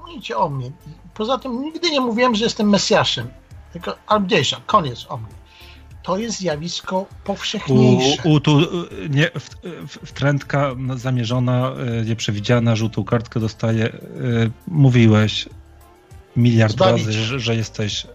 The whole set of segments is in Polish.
zapomnijcie o mnie. Poza tym nigdy nie mówiłem, że jestem Mesjaszem. Tylko, ale mniejsza, koniec o mnie. To jest zjawisko powszechniejsze. Wtrętka zamierzona, nieprzewidziana, żółtą kartkę dostaje. Mówiłeś miliard razy, że jesteś...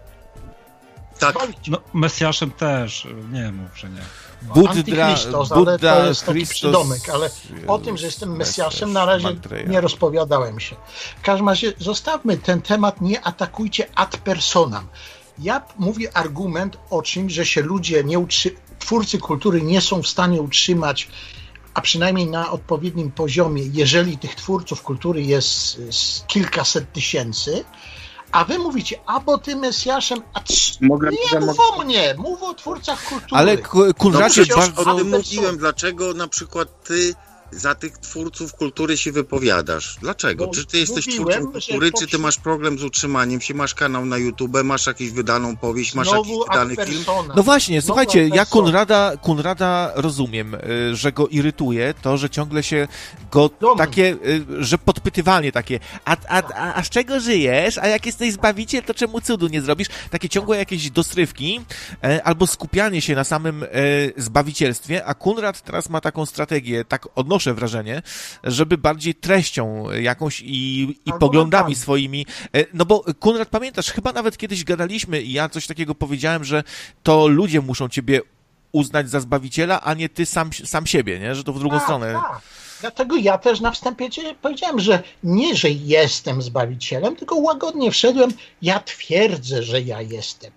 Tak. No, Mesjaszem też, nie mów, że nie. Antychristos, ale to jest taki przydomek, ale o tym, że jestem Mesjaszem, na razie nie rozpowiadałem się. W każdym razie zostawmy ten temat, nie atakujcie ad personam. Ja mówię argument o czymś, że się ludzie, twórcy kultury nie są w stanie utrzymać, a przynajmniej na odpowiednim poziomie, jeżeli tych twórców kultury jest kilkaset tysięcy, a wy mówicie, bo ty Mesjaszem, nie mów o mnie, mów o twórcach kultury. Ale Konradzie, o tym mówiłem, dlaczego na przykład ty za tych twórców kultury się wypowiadasz. Dlaczego? Czy ty jesteś twórcą kultury, czy ty masz problem z utrzymaniem się, masz kanał na YouTube, masz jakąś wydaną powieść, masz jakiś wydany film? No właśnie, słuchajcie, ja Konrada rozumiem, że go irytuje to, że ciągle się go takie, że podpytywanie takie, a z czego żyjesz? A jak jesteś Zbawiciel, to czemu cudu nie zrobisz? Takie ciągłe jakieś dostrywki, albo skupianie się na samym zbawicielstwie, a Konrad teraz ma taką strategię, tak odnoszę wrażenie, żeby bardziej treścią jakąś i poglądami swoimi, no bo Konrad, pamiętasz, chyba nawet kiedyś gadaliśmy i ja coś takiego powiedziałem, że to ludzie muszą ciebie uznać za Zbawiciela, a nie ty sam siebie, nie? Że to w drugą stronę. Tak. Dlatego ja też na wstępie powiedziałem, że nie, że jestem Zbawicielem, tylko łagodnie wszedłem, ja twierdzę, że ja jestem.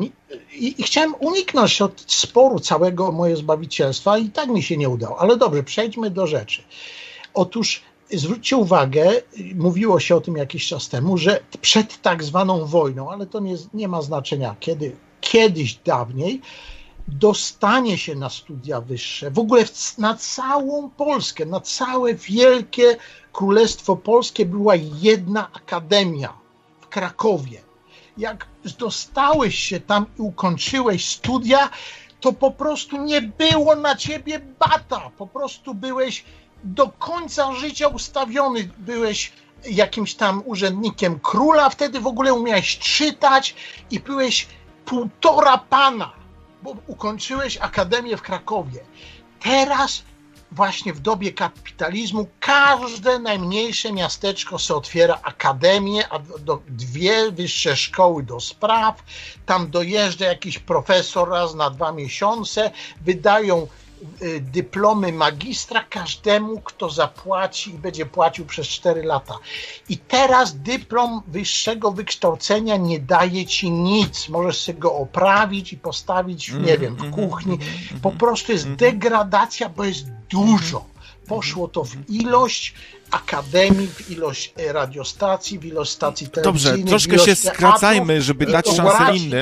I chciałem uniknąć od sporu całego mojego zbawicielstwa i tak mi się nie udało. Ale dobrze, przejdźmy do rzeczy. Otóż zwróćcie uwagę, mówiło się o tym jakiś czas temu, że przed tak zwaną wojną, ale to nie ma znaczenia kiedy, kiedyś dawniej, dostanie się na studia wyższe, w ogóle na całą Polskę, na całe wielkie Królestwo Polskie była jedna akademia w Krakowie. Jak dostałeś się tam i ukończyłeś studia, to po prostu nie było na ciebie bata, po prostu byłeś do końca życia ustawiony, byłeś jakimś tam urzędnikiem króla, wtedy w ogóle umiałeś czytać i byłeś półtora pana, bo ukończyłeś akademię w Krakowie. Teraz właśnie w dobie kapitalizmu każde najmniejsze miasteczko sobie otwiera akademię, a dwie wyższe szkoły do spraw, tam dojeżdża jakiś profesor raz na 2 miesiące, wydają dyplomy magistra każdemu, kto zapłaci i będzie płacił przez 4 lata. I teraz dyplom wyższego wykształcenia nie daje ci nic. Możesz sobie go oprawić i postawić, nie wiem, w kuchni. Po prostu jest degradacja, bo jest dużo. Poszło to w ilość akademii, w ilość radiostacji, w ilość stacji telewizyjnych. Dobrze, troszkę się skracajmy, żeby dać szansę innym.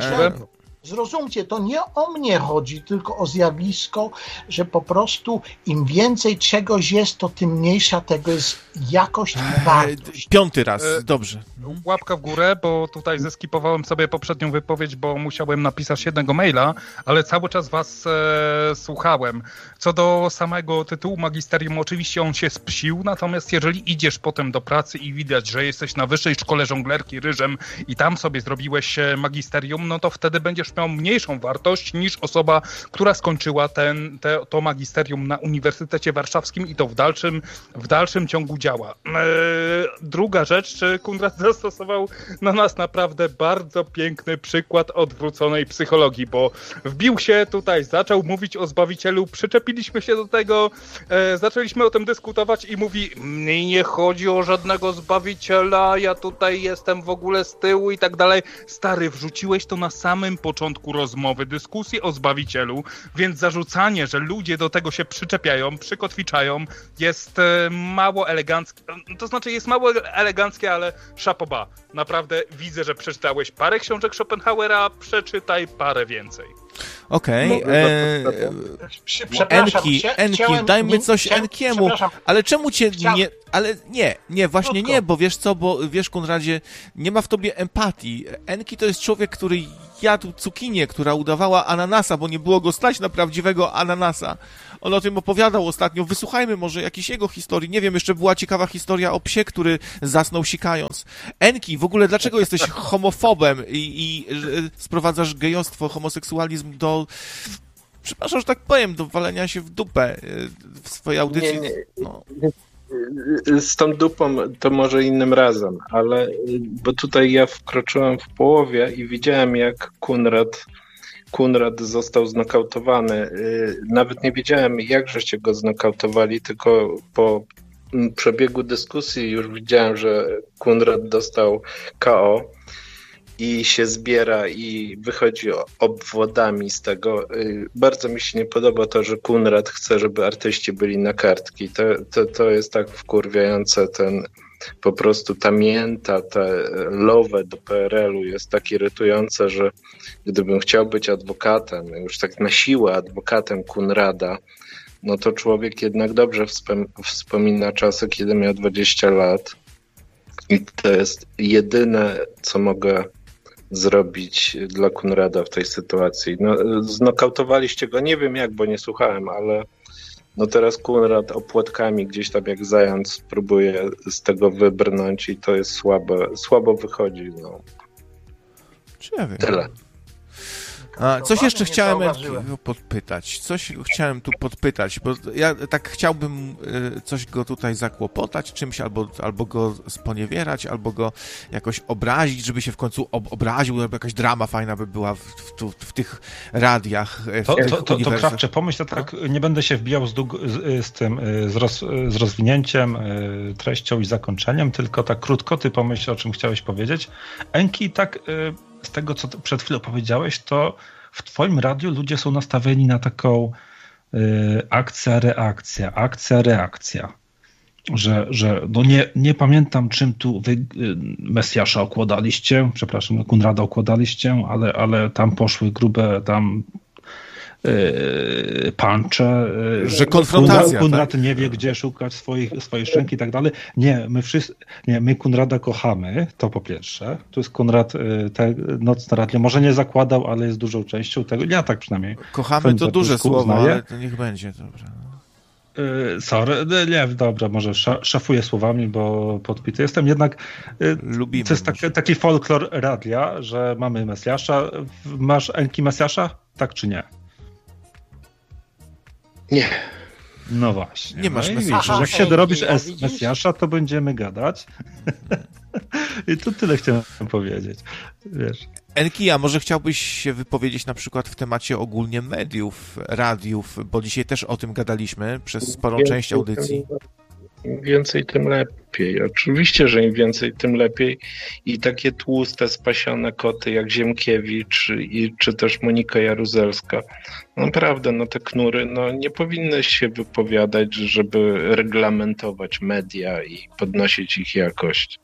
Zrozumcie, to nie o mnie chodzi, tylko o zjawisko, że po prostu im więcej czegoś jest, to tym mniejsza tego jest jakość i wartość. 5. raz, dobrze. Łapka w górę, bo tutaj zeskipowałem sobie poprzednią wypowiedź, bo musiałem napisać jednego maila, ale cały czas was słuchałem. Co do samego tytułu magisterium, oczywiście on się spsił, natomiast jeżeli idziesz potem do pracy i widać, że jesteś na wyższej szkole żonglerki ryżem i tam sobie zrobiłeś magisterium, no to wtedy będziesz miał mniejszą wartość niż osoba, która skończyła to magisterium na Uniwersytecie Warszawskim i to w dalszym ciągu działa. Druga rzecz, Konrad zastosował na nas naprawdę bardzo piękny przykład odwróconej psychologii, bo wbił się tutaj, zaczął mówić o Zbawicielu, przyczepiliśmy się do tego, zaczęliśmy o tym dyskutować i mówi, mnie nie chodzi o żadnego Zbawiciela, ja tutaj jestem w ogóle z tyłu i tak dalej. Stary, wrzuciłeś to na samym początku rozmowy, dyskusji o Zbawicielu, więc zarzucanie, że ludzie do tego się przyczepiają, przykotwiczają, jest mało eleganckie. To znaczy jest mało eleganckie, ale chapeau bas. Naprawdę widzę, że przeczytałeś parę książek Schopenhauera, przeczytaj parę więcej. Okej. Przepraszam, Enki, dajmy coś Enkiemu. Ale czemu cię nie... Ale nie, właśnie nie, bo wiesz co, bo wiesz, Konradzie, nie ma w tobie empatii. Enki to jest człowiek, który jadł cukinię, która udawała ananasa, bo nie było go stać na prawdziwego ananasa. On o tym opowiadał ostatnio. Wysłuchajmy może jakiejś jego historii. Nie wiem, jeszcze była ciekawa historia o psie, który zasnął sikając. Enki, w ogóle dlaczego jesteś homofobem i sprowadzasz gejostwo, homoseksualizm do... Przepraszam, że tak powiem, do walenia się w dupę w swojej audycji. Nie. No. Z tą dupą to może innym razem, ale bo tutaj ja wkroczyłem w połowie i widziałem, jak Kunrad został znokautowany. Nawet nie wiedziałem, jak żeście go znokautowali, tylko po przebiegu dyskusji już widziałem, że Kunrad dostał KO i się zbiera i wychodzi obwodami z tego. Bardzo mi się nie podoba to, że Kunrad chce, żeby artyści byli na kartki. To jest tak wkurwiające, po prostu ta mięta, te love do PRL-u jest tak irytujące, że gdybym chciał być adwokatem, już tak na siłę adwokatem Kunrada, no to człowiek jednak dobrze wspomina czasy, kiedy miał 20 lat i to jest jedyne, co mogę zrobić dla Kunrada w tej sytuacji. No, znokautowaliście go, nie wiem jak, bo nie słuchałem, ale no teraz Kunrad opłotkami gdzieś tam jak zając próbuje z tego wybrnąć i to jest słabo wychodzi. No. Czy ja wiem? Tyle. Coś jeszcze chciałem podpytać. Bo ja tak chciałbym coś go tutaj zakłopotać czymś, albo go sponiewierać, albo go jakoś obrazić, żeby się w końcu obraził, albo jakaś drama fajna by była w tych radiach. To Krawcze, pomyśl, tak nie będę się wbijał z rozwinięciem, treścią i zakończeniem, tylko tak krótko ty pomyśl, o czym chciałeś powiedzieć. Enki, tak z tego, co przed chwilą powiedziałeś, to w twoim radiu ludzie są nastawieni na taką akcja-reakcja. Że no nie pamiętam, czym tu wy Mesjasza okładaliście, przepraszam, Kunrada okładaliście, ale tam poszły grube puncze. Że konfrontacja. Kunrad nie wie, gdzie szukać swojej szczęki i tak dalej. My Kunrada kochamy, to po pierwsze. Tu jest Kunrad, te nocne radio, może nie zakładał, ale jest dużą częścią tego. Ja tak przynajmniej. Kochamy to duże słowo, ale to niech będzie, dobra. Sorry, nie, dobra, może szafuję słowami, bo podpity jestem, jednak lubimy. To jest taki folklor radia, że mamy Mesjasza. Masz Enki Mesjasza? Tak czy nie? Nie. No właśnie. Nie masz Mesjasza. Jak się dorobisz Mesjasza, to będziemy gadać. I tu tyle chciałem powiedzieć. Wiesz. Enki, a może chciałbyś się wypowiedzieć na przykład w temacie ogólnie mediów, radiów, bo dzisiaj też o tym gadaliśmy przez sporą część audycji. Im więcej, tym lepiej. Oczywiście, że im więcej, tym lepiej. I takie tłuste, spasione koty jak Ziemkiewicz czy też Monika Jaruzelska. Naprawdę, no te knury nie powinny się wypowiadać, żeby reglamentować media i podnosić ich jakość.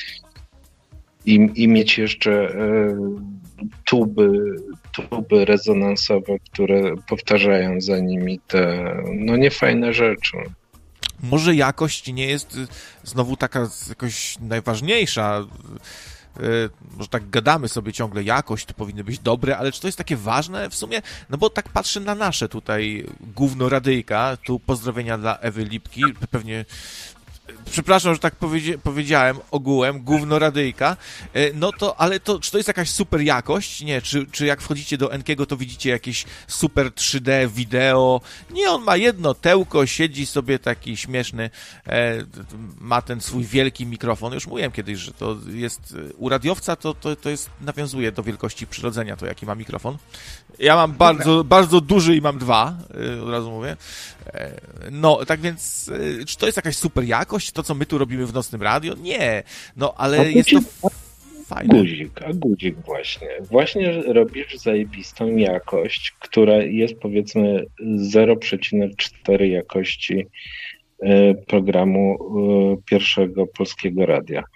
I mieć jeszcze tuby rezonansowe, które powtarzają za nimi te niefajne rzeczy. Może jakość nie jest znowu taka jakoś najważniejsza. Może tak gadamy sobie ciągle, jakość to powinny być dobre, ale czy to jest takie ważne w sumie? No bo tak patrzę na nasze tutaj gówno radyjka, tu pozdrowienia dla Ewy Lipki, pewnie... Przepraszam, że tak powiedziałem ogółem, gówno radyjka, ale czy to jest jakaś super jakość? Nie, czy jak wchodzicie do Enkiego, to widzicie jakieś super 3D wideo? Nie, on ma jedno tełko, siedzi sobie taki śmieszny, ma ten swój wielki mikrofon. Już mówiłem kiedyś, że to jest, u radiowca to jest, nawiązuje do wielkości przyrodzenia to, jaki ma mikrofon. Ja mam bardzo, bardzo duży i mam 2, od razu mówię. No, tak więc, czy to jest jakaś super jakość, to co my tu robimy w Nocnym Radio? Nie, ale jest to fajne. Guzik właśnie. Właśnie robisz zajebistą jakość, która jest powiedzmy 0,4 jakości programu Pierwszego Polskiego Radia.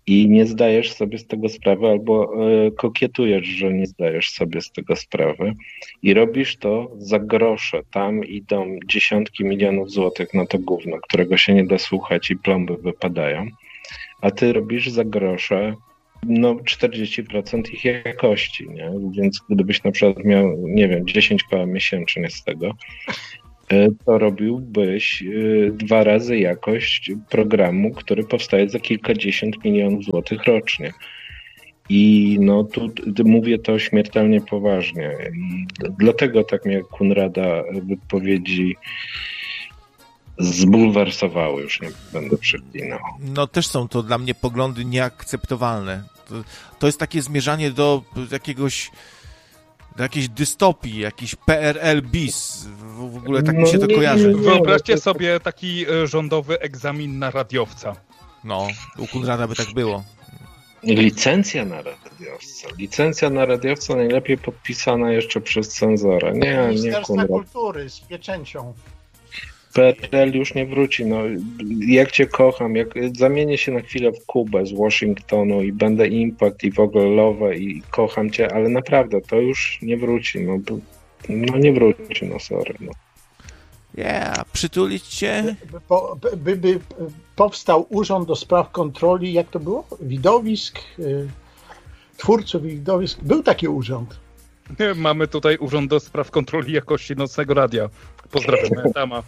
i nie zdajesz sobie z tego sprawy, albo kokietujesz, że nie zdajesz sobie z tego sprawy i robisz to za grosze. Tam idą dziesiątki milionów złotych na to gówno, którego się nie da słuchać i plomby wypadają, a ty robisz za grosze 40% ich jakości, nie? Więc gdybyś na przykład miał, nie wiem, 10 koła miesięcznie z tego, to robiłbyś 2 razy jakość programu, który powstaje za kilkadziesiąt milionów złotych rocznie. I tu mówię to śmiertelnie poważnie. I dlatego tak mnie Kunrada wypowiedzi zbulwersowały, już nie będę przeklinał. No też są to dla mnie poglądy nieakceptowalne. To jest takie zmierzanie do jakiejś dystopii, jakiś PRL bis. W ogóle tak mi się to kojarzy. Wyobraźcie sobie taki rządowy egzamin na radiowca. No, u Kunrada by tak było. Licencja na radiowca najlepiej podpisana jeszcze przez cenzora. Nie Ministerstwa Kultury z pieczęcią. PRL już nie wróci. Jak cię kocham, jak zamienię się na chwilę w Kubę z Waszyngtonu i będę Impact i w ogóle Love i kocham cię, ale naprawdę to już nie wróci. Nie wróci, sorry. Przytulić cię? By powstał urząd do spraw kontroli, jak to było? Widowisk, twórców widowisk. Był taki urząd. Mamy tutaj urząd do spraw kontroli jakości nocnego radia. Pozdrawiam, Tama.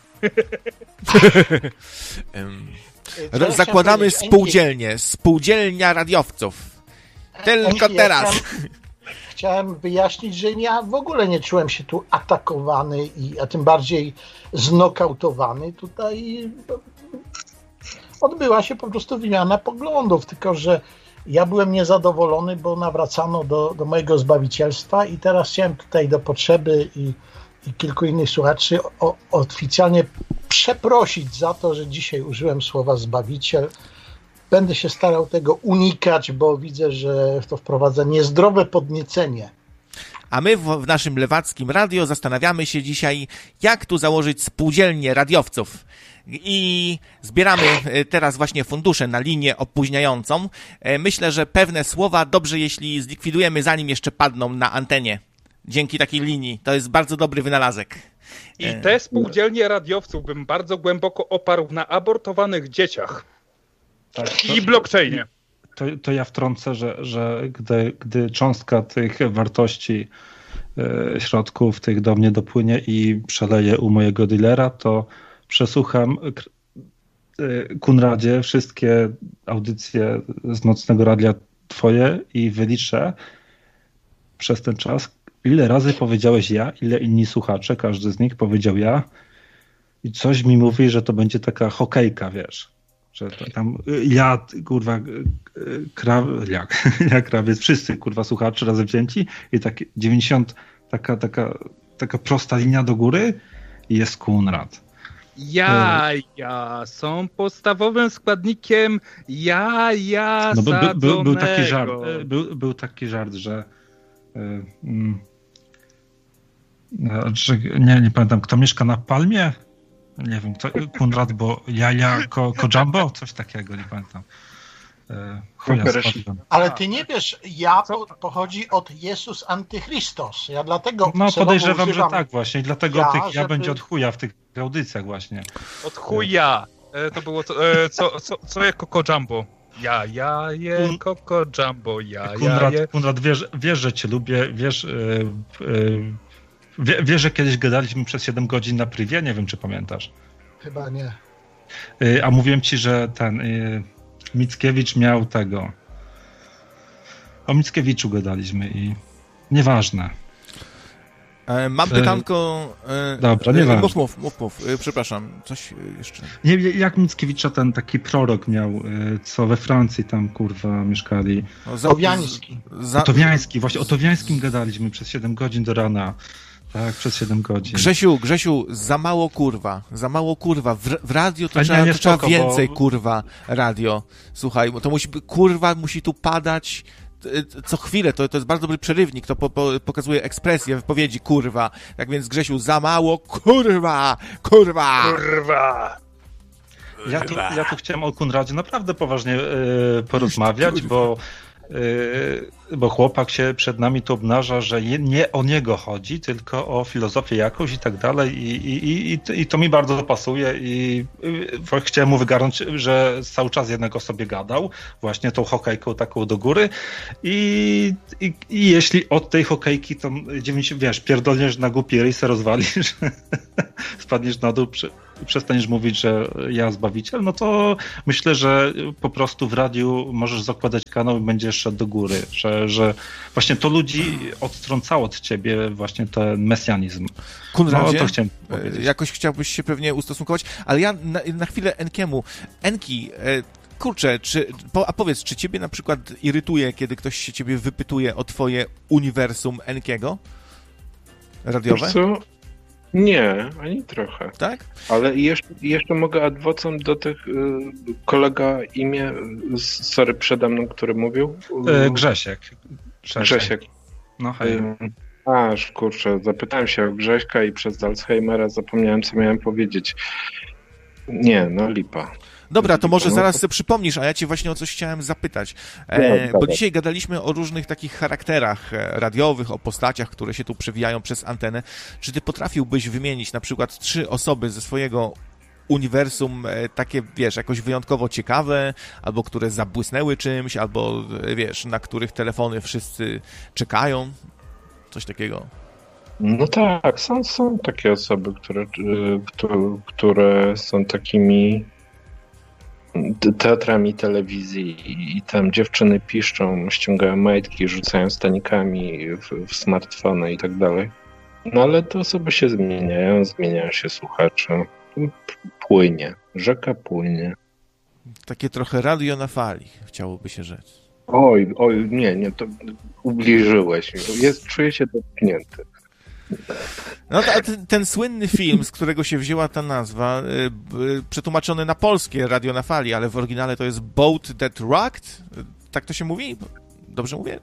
Zakładamy spółdzielnię. Spółdzielnia radiowców. Tylko teraz. Chciałem wyjaśnić, że ja w ogóle nie czułem się tu atakowany, a tym bardziej znokautowany. Tutaj odbyła się po prostu wymiana poglądów, tylko że ja byłem niezadowolony, bo nawracano do mojego zbawicielstwa i teraz chciałem tutaj do potrzeby i kilku innych słuchaczy oficjalnie przeprosić za to, że dzisiaj użyłem słowa zbawiciel. Będę się starał tego unikać, bo widzę, że to wprowadza niezdrowe podniecenie. A my w naszym lewackim radio zastanawiamy się dzisiaj, jak tu założyć spółdzielnię radiowców. I zbieramy teraz właśnie fundusze na linię opóźniającą. Myślę, że pewne słowa dobrze, jeśli zlikwidujemy, zanim jeszcze padną na antenie. Dzięki takiej linii. To jest bardzo dobry wynalazek. I te spółdzielnie radiowców bym bardzo głęboko oparł na abortowanych dzieciach. Tak, i blockchainie. To ja wtrącę, że gdy cząstka tych wartości środków tych do mnie dopłynie i przeleję u mojego dealera, to przesłucham Kunradzie wszystkie audycje z nocnego radia twoje i wyliczę przez ten czas, ile razy powiedziałeś ja, ile inni słuchacze, każdy z nich powiedział ja i coś mi mówi, że to będzie taka hokejka, wiesz, że tam ja, kurwa, krawiec, wszyscy, kurwa, słuchacze razem wzięci i tak 90, taka prosta linia do góry i jest Kunrad. Jaja są podstawowym składnikiem jaja sadzonego. Był taki żart, że nie pamiętam, kto mieszka na Palmie? Nie wiem, Kunrad, bo jaja Jumbo? Coś takiego, nie pamiętam. Ale ty nie wiesz, pochodzi od Jezus Antychristos. Ja dlatego podejrzewam, że tak właśnie. I dlatego ja będzie od chuja w tych audycjach właśnie. Od chuja. To było co je Coco Jumbo? Ja je Coco Jumbo, Kunrad, wiesz, że cię lubię, wiesz, że kiedyś gadaliśmy przez 7 godzin na privie, nie wiem, czy pamiętasz. Chyba nie. A mówiłem ci, że ten Mickiewicz miał tego. O Mickiewiczu gadaliśmy i nieważne. Mam pytanko. Dobra, nieważne. Mów. Przepraszam, coś jeszcze. Nie, jak Mickiewicza ten taki prorok miał, co we Francji tam, kurwa, mieszkali. Otowiański. Właśnie o Otowiańskim gadaliśmy przez 7 godzin do rana. Tak, przez 7 godzin. Grzesiu, za mało kurwa. W radio to trzeba więcej, kurwa, radio. Słuchaj, bo to musi tu padać co chwilę, to jest bardzo dobry przerywnik, to pokazuje ekspresję wypowiedzi, kurwa. Tak więc, Grzesiu, za mało, kurwa! Ja tu chciałem o Konradzie naprawdę poważnie porozmawiać, bo chłopak się przed nami tu obnaża, że nie o niego chodzi, tylko o filozofię jakąś i tak dalej i to mi bardzo pasuje i chciałem mu wygarnąć, że cały czas jednego sobie gadał, właśnie tą hokejką taką do góry i jeśli od tej hokejki to pierdolniesz na głupi ryj, se rozwalisz, spadniesz na dół, przestaniesz mówić, że ja Zbawiciel, no to myślę, że po prostu w radiu możesz zakładać kanał i będziesz szedł do góry, że właśnie to ludzi odtrącało od ciebie właśnie ten mesjanizm. Konradzie, no, to chciałem powiedzieć. Jakoś chciałbyś się pewnie ustosunkować, ale ja na chwilę Enkiemu. Enki, kurczę, a powiedz, czy ciebie na przykład irytuje, kiedy ktoś się ciebie wypytuje o twoje uniwersum Enkiego? Radiowe? Co? Nie, ani trochę. Tak? Ale jeszcze mogę adwocem do tych kolega imię, sorry, przede mną, który mówił? Grzesiek. No hej. Aż kurczę, zapytałem się o Grześka i przez Alzheimera zapomniałem, co miałem powiedzieć. Nie, no lipa. Dobra, to może zaraz sobie przypomnisz, a ja cię właśnie o coś chciałem zapytać. Bo dzisiaj gadaliśmy o różnych takich charakterach radiowych, o postaciach, które się tu przewijają przez antenę. Czy ty potrafiłbyś wymienić na przykład 3 osoby ze swojego uniwersum, takie, wiesz, jakoś wyjątkowo ciekawe, albo które zabłysnęły czymś, albo, wiesz, na których telefony wszyscy czekają? Coś takiego. No tak, są takie osoby, które są takimi teatrami telewizji i tam dziewczyny piszczą, ściągają majtki, rzucają stanikami w smartfony i tak dalej. No ale te osoby się zmieniają się słuchacze. Rzeka płynie. Takie trochę radio na fali, chciałoby się rzec. Oj, nie, to ubliżyłeś. Czuję się dotknięty. No ten słynny film, z którego się wzięła ta nazwa, przetłumaczony na polskie Radio na Fali, ale w oryginale to jest Boat That Rocked? Tak to się mówi? Dobrze mówię?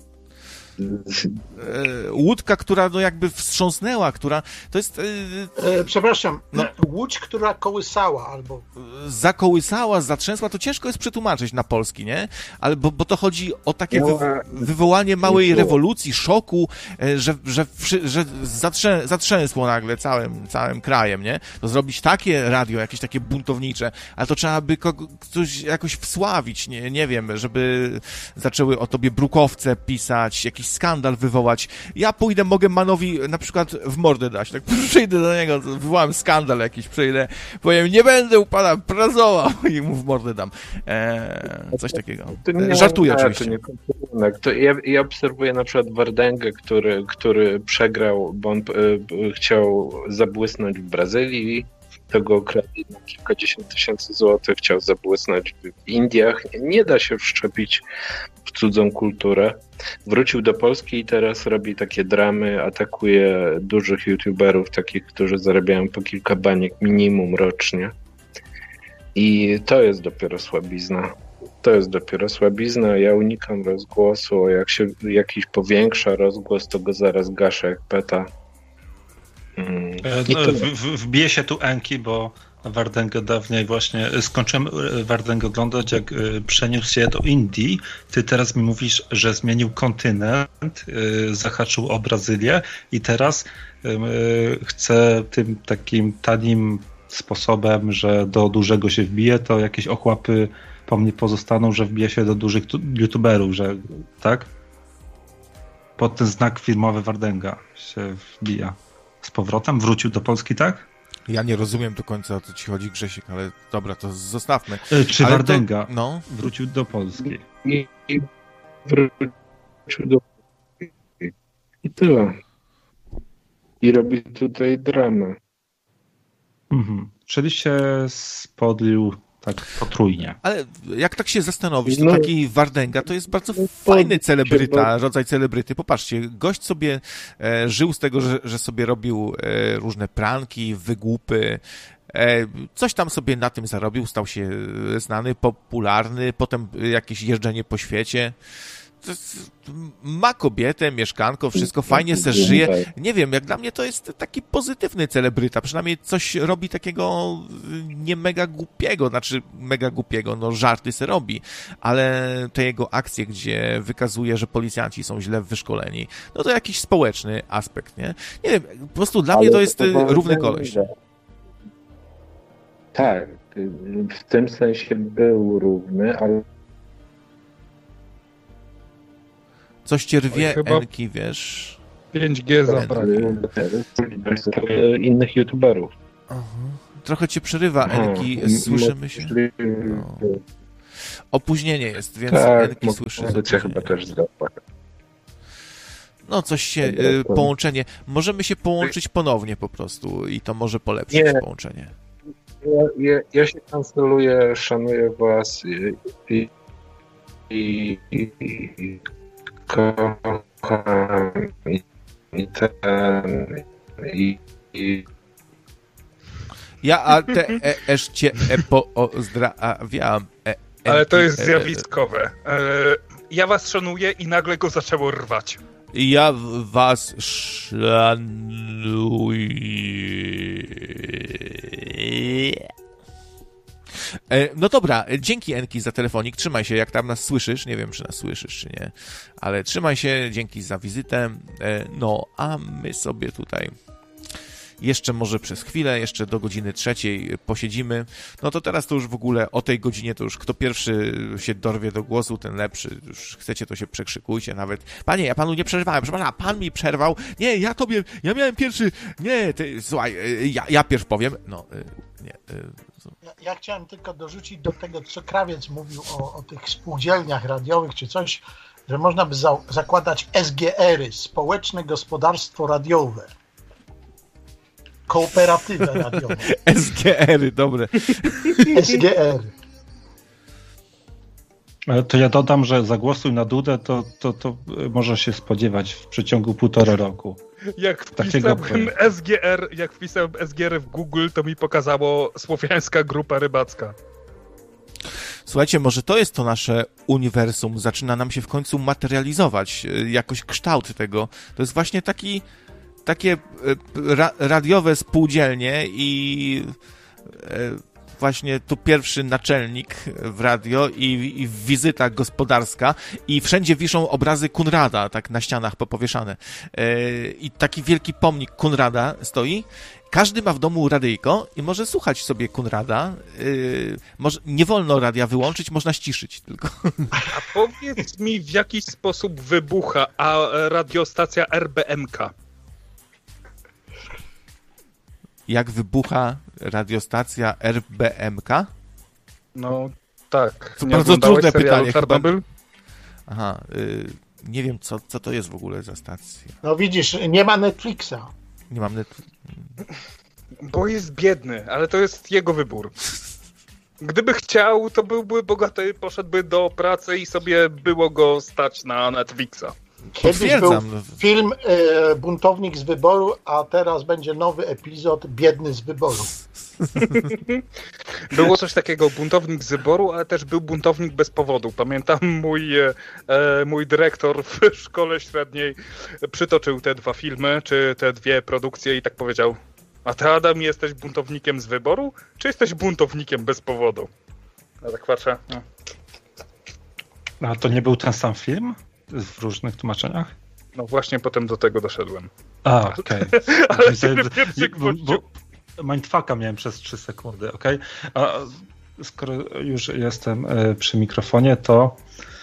Łódka, która no jakby wstrząsnęła, która to jest... Przepraszam, łódź, która kołysała albo... Zakołysała, zatrzęsła, to ciężko jest przetłumaczyć na polski, nie? Ale bo to chodzi o takie wywołanie małej rewolucji, szoku, że zatrzęsło nagle całym krajem, nie? To zrobić takie radio, jakieś takie buntownicze, ale to trzeba by coś jakoś wsławić, nie wiem, żeby zaczęły o tobie brukowce pisać, jakiś skandal wywołać. Ja mogę Manowi na przykład w mordę dać, tak przyjdę do niego, wywołam skandal jakiś, przyjdę, powiem, nie będę u pana pracował i mu w mordę dam. Coś takiego. Żartuję oczywiście. Ja obserwuję na przykład Wardęgę, który przegrał, bo on chciał zabłysnąć w Brazylii, tego okradli na kilkadziesiąt tysięcy złotych, chciał zabłysnąć w Indiach. Nie da się wszczepić w cudzą kulturę. Wrócił do Polski i teraz robi takie dramy, atakuje dużych youtuberów, takich, którzy zarabiają po kilka baniek minimum rocznie. I to jest dopiero słabizna. Ja unikam rozgłosu, jak się jakiś powiększa rozgłos, to go zaraz gaszę jak peta. Wbije się tu Enki, bo Wardęgę dawniej właśnie skończyłem Wardęgę oglądać, jak przeniósł się do Indii. Ty teraz mi mówisz, że zmienił kontynent, zahaczył o Brazylię i teraz chce tym takim tanim sposobem, że do dużego się wbije, to jakieś ochłapy po mnie pozostaną, że wbije się do dużych youtuberów, że tak? Pod ten znak firmowy Wardęga się wbija. Z powrotem? Wrócił do Polski, tak? Ja nie rozumiem do końca, o co ci chodzi, Grzesiek, ale dobra, to zostawmy. Czy Wardęga wrócił do Polski? I wrócił do Polski. I tyle. I robi tutaj dramę. Czyli się spodlił tak potrójnie. Ale jak tak się zastanowić, to taki Wardęga to jest bardzo fajny celebryta, rodzaj celebryty. Popatrzcie, gość sobie żył z tego, że sobie robił różne pranki, wygłupy, coś tam sobie na tym zarobił, stał się znany, popularny, potem jakieś jeżdżenie po świecie. ma kobietę, mieszkanko, wszystko fajnie se żyje. Nie wiem, jak dla mnie to jest taki pozytywny celebryta. Przynajmniej coś robi takiego nie mega głupiego, znaczy mega głupiego, no żarty se robi, ale te jego akcje, gdzie wykazuje, że policjanci są źle wyszkoleni, no to jakiś społeczny aspekt, nie? Nie wiem, po prostu dla mnie to jest równy koleś. Tak, w tym sensie był równy, ale coś cię rwie, Enki, wiesz. 5G zabrakło. Innych youtuberów. Trochę cię przerywa, Enki, słyszymy się. No. Opóźnienie jest, więc tak, Enki słyszy. Chyba też zdała. No, coś się, połączenie. Możemy się połączyć ponownie po prostu i to może polepszyć połączenie. Ja się kancoluję, szanuję was i kocham ja cię pozdrawiam. Ale to jest zjawiskowe. Ja was szanuję i nagle go zaczęło rwać. Ja was szanuję. No dobra, dzięki Enki za telefonik, trzymaj się, jak tam nas słyszysz, nie wiem czy nas słyszysz czy nie, ale trzymaj się, dzięki za wizytę, no a my sobie tutaj jeszcze może przez chwilę, jeszcze do godziny 3 posiedzimy, no to teraz to już w ogóle o tej godzinie to już kto pierwszy się dorwie do głosu, ten lepszy, już chcecie to się przekrzykujcie nawet. Panie, ja panu nie przerwałem, przepraszam, pan mi przerwał, nie, ja miałem pierwszy, nie, ty, słuchaj, ja pierw powiem, no, nie. Ja chciałem tylko dorzucić do tego, co Krawiec mówił o tych spółdzielniach radiowych czy coś, że można by zakładać SGR-y, Społeczne Gospodarstwo Radiowe. Kooperatywę radiową. SGR-y, dobre. SGR. To ja dodam, że zagłosuj na Dudę, to może się spodziewać w przeciągu 1,5 roku. Jak wpisałem SGR w Google, to mi pokazało Słowiańska Grupa Rybacka. Słuchajcie, może to jest to nasze uniwersum, zaczyna nam się w końcu materializować, jakoś kształt tego. To jest właśnie takie radiowe spółdzielnie i właśnie tu pierwszy naczelnik w radio i wizyta gospodarska i wszędzie wiszą obrazy Kunrada, tak na ścianach popowieszane. I taki wielki pomnik Kunrada stoi. Każdy ma w domu radyjko i może słuchać sobie Kunrada. Nie wolno radia wyłączyć, można ściszyć tylko. A powiedz mi, w jaki sposób wybucha radiostacja RBMK? Jak wybucha radiostacja RBMK? No tak. To bardzo trudne pytanie. Czarnobyl? Aha, nie wiem co to jest w ogóle za stacja. No widzisz, nie ma Netflixa. Nie mam Netflixa. Bo jest biedny, ale to jest jego wybór. Gdyby chciał, to byłby bogaty, poszedłby do pracy i sobie było go stać na Netflixa. Kiedyś był film Buntownik z wyboru, a teraz będzie nowy epizod Biedny z wyboru. Było coś takiego, Buntownik z wyboru, ale też był Buntownik bez powodu. Pamiętam, mój dyrektor w szkole średniej przytoczył te 2 filmy, czy te 2 produkcje i tak powiedział: a ty, Adam, jesteś buntownikiem z wyboru, czy jesteś buntownikiem bez powodu? Ja tak patrzę. No. A to nie był ten sam film? W różnych tłumaczeniach? No właśnie potem do tego doszedłem. A, okej. Ale się nie przygwoździł. Mindfucka miałem przez 3 sekundy, okej? A skoro już jestem przy mikrofonie, to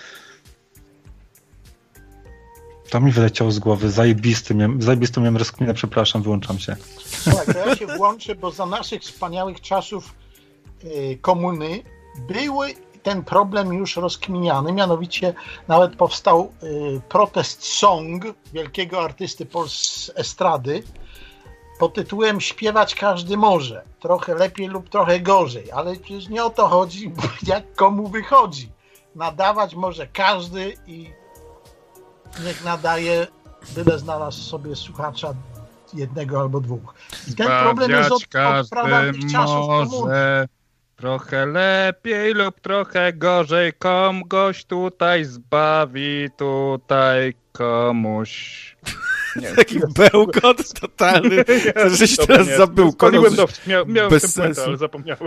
mi wyleciało z głowy. Zajebistą miałem rozkminę, przepraszam, wyłączam się. Słuchaj, to ja się włączę, bo za naszych wspaniałych czasów komuny były ten problem już rozkminiany, mianowicie nawet powstał protest song wielkiego artysty z estrady pod tytułem Śpiewać każdy może, trochę lepiej lub trochę gorzej, ale przecież nie o to chodzi, jak komu wychodzi. Nadawać może każdy i niech nadaje, byle znalazł sobie słuchacza 1 albo 2. Ten problem jest od prawa czasów komuny. Trochę lepiej lub trochę gorzej, kogoś tutaj zbawi, tutaj komuś. Nie, taki bełkot totalny, żeś teraz zabełkotał. Miałem bez ten puentę, ale zapomniałem.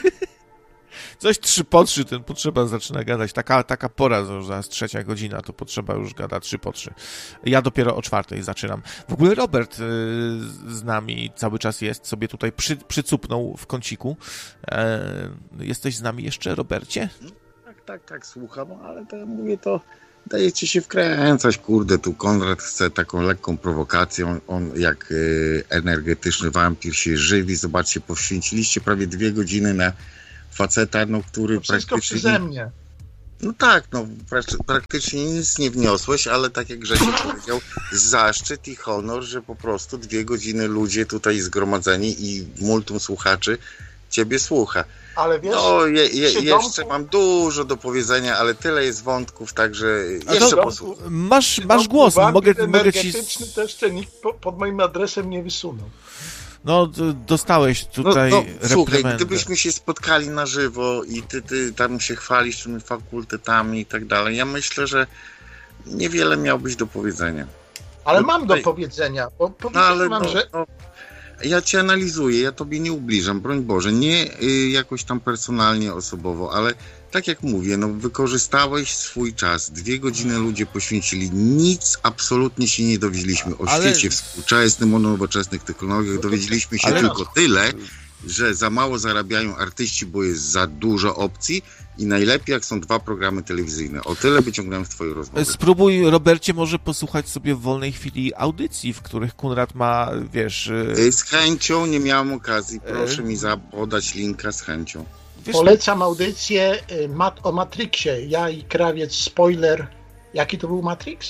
Coś 3 po 3, ten potrzeba zaczyna gadać. Taka pora, że zaraz 3 godzina, to potrzeba już gada 3 po 3. Ja dopiero o 4 zaczynam. W ogóle Robert z nami cały czas jest, sobie tutaj przycupnął w kąciku. Jesteś z nami jeszcze, Robercie? Tak, słucham, ale to mówię, to dajecie się wkręcać, kurde, tu Konrad chce taką lekką prowokacją, on jak energetyczny wampir się żywi, zobaczcie, poświęciliście prawie 2 godziny na faceta, no, który wszystko przeze mnie. No tak, no praktycznie nic nie wniosłeś, ale tak jak Grzesiek powiedział, zaszczyt i honor, że po prostu 2 godziny ludzie tutaj zgromadzeni i multum słuchaczy ciebie słucha. Ale wiesz, no, jeszcze mam dużo do powiedzenia, ale tyle jest wątków, także jeszcze posłuchaj. Masz głos, mogę ci... Energetyczny też jeszcze nikt pod moim adresem nie wysunął. No, dostałeś tutaj słuchaj, gdybyśmy się spotkali na żywo i ty tam się chwalisz tymi fakultetami i tak dalej, ja myślę, że niewiele miałbyś do powiedzenia. Ale mam do powiedzenia, bo powiedziałem że... Ja cię analizuję, ja tobie nie ubliżam, broń Boże, nie jakoś tam personalnie, osobowo, ale tak jak mówię, no wykorzystałeś swój czas, 2 godziny ludzie poświęcili, nic absolutnie się nie dowiedzieliśmy o świecie współczesnym, o nowoczesnych technologiach, dowiedzieliśmy się tylko tyle, że za mało zarabiają artyści, bo jest za dużo opcji i najlepiej jak są 2 programy telewizyjne. O tyle wyciągnąłem z twojej rozmowy. Spróbuj, Robercie, może posłuchać sobie w wolnej chwili audycji, w których Konrad ma, wiesz... Z chęcią, nie miałem okazji. Proszę mi podać linka z chęcią. Polecam audycję o Matrixie. Ja i Krawiec, spoiler. Jaki to był Matrix?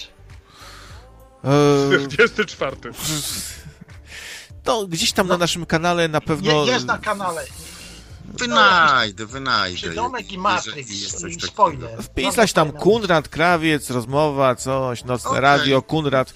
24. To gdzieś tam na naszym kanale na pewno... Jest na kanale. Wynajdę. Przydomek i Matrix, spoiler. Wpisać tam Konrad, Krawiec, rozmowa, coś, nocne radio, Konrad.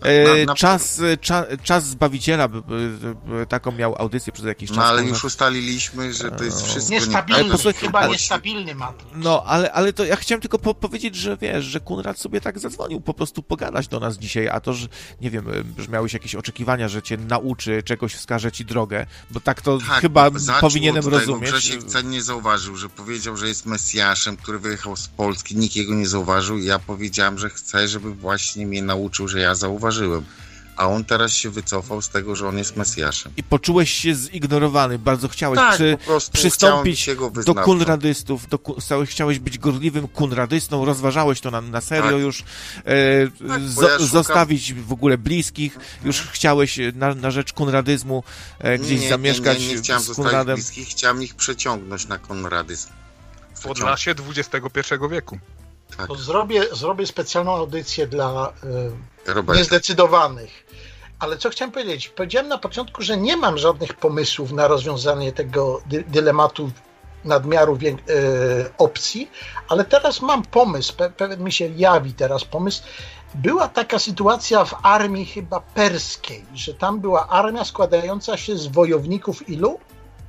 Czas Zbawiciela, taką miał audycję przez jakiś czas. No ale już ustaliliśmy, że to jest wszystko... Niestabilny Matrix. No, ale to ja chciałem tylko powiedzieć, że wiesz, że Konrad sobie tak zadzwonił, po prostu pogadać do nas dzisiaj, a to, że nie wiem, że miałeś jakieś oczekiwania, że cię nauczy, czegoś wskaże ci drogę, bo tak to chyba powinienem rozumieć. Grzesiek cennie zauważył, że powiedział, że jest Mesjaszem, który wyjechał z Polski, nikt jego nie zauważył i ja powiedziałem, że chcę, żeby właśnie mnie nauczył, że ja zauważyłem. A on teraz się wycofał z tego, że on jest Mesjaszem. I poczułeś się zignorowany, bardzo chciałeś przystąpić do kunradystów, chciałeś być gorliwym kunradystą, rozważałeś to na serio już, zostawić w ogóle bliskich, już chciałeś na rzecz kunradyzmu gdzieś zamieszkać nie chciałem z Konradem. Bliskich, chciałem ich przeciągnąć na konradyzm. W Podlasie XXI wieku. Tak. To zrobię specjalną audycję dla niezdecydowanych. Ale co chciałem powiedzieć? Powiedziałem na początku, że nie mam żadnych pomysłów na rozwiązanie tego dylematu nadmiaru opcji, ale teraz mam pomysł, pewien mi się jawi teraz pomysł. Była taka sytuacja w armii chyba perskiej, że tam była armia składająca się z wojowników ilu?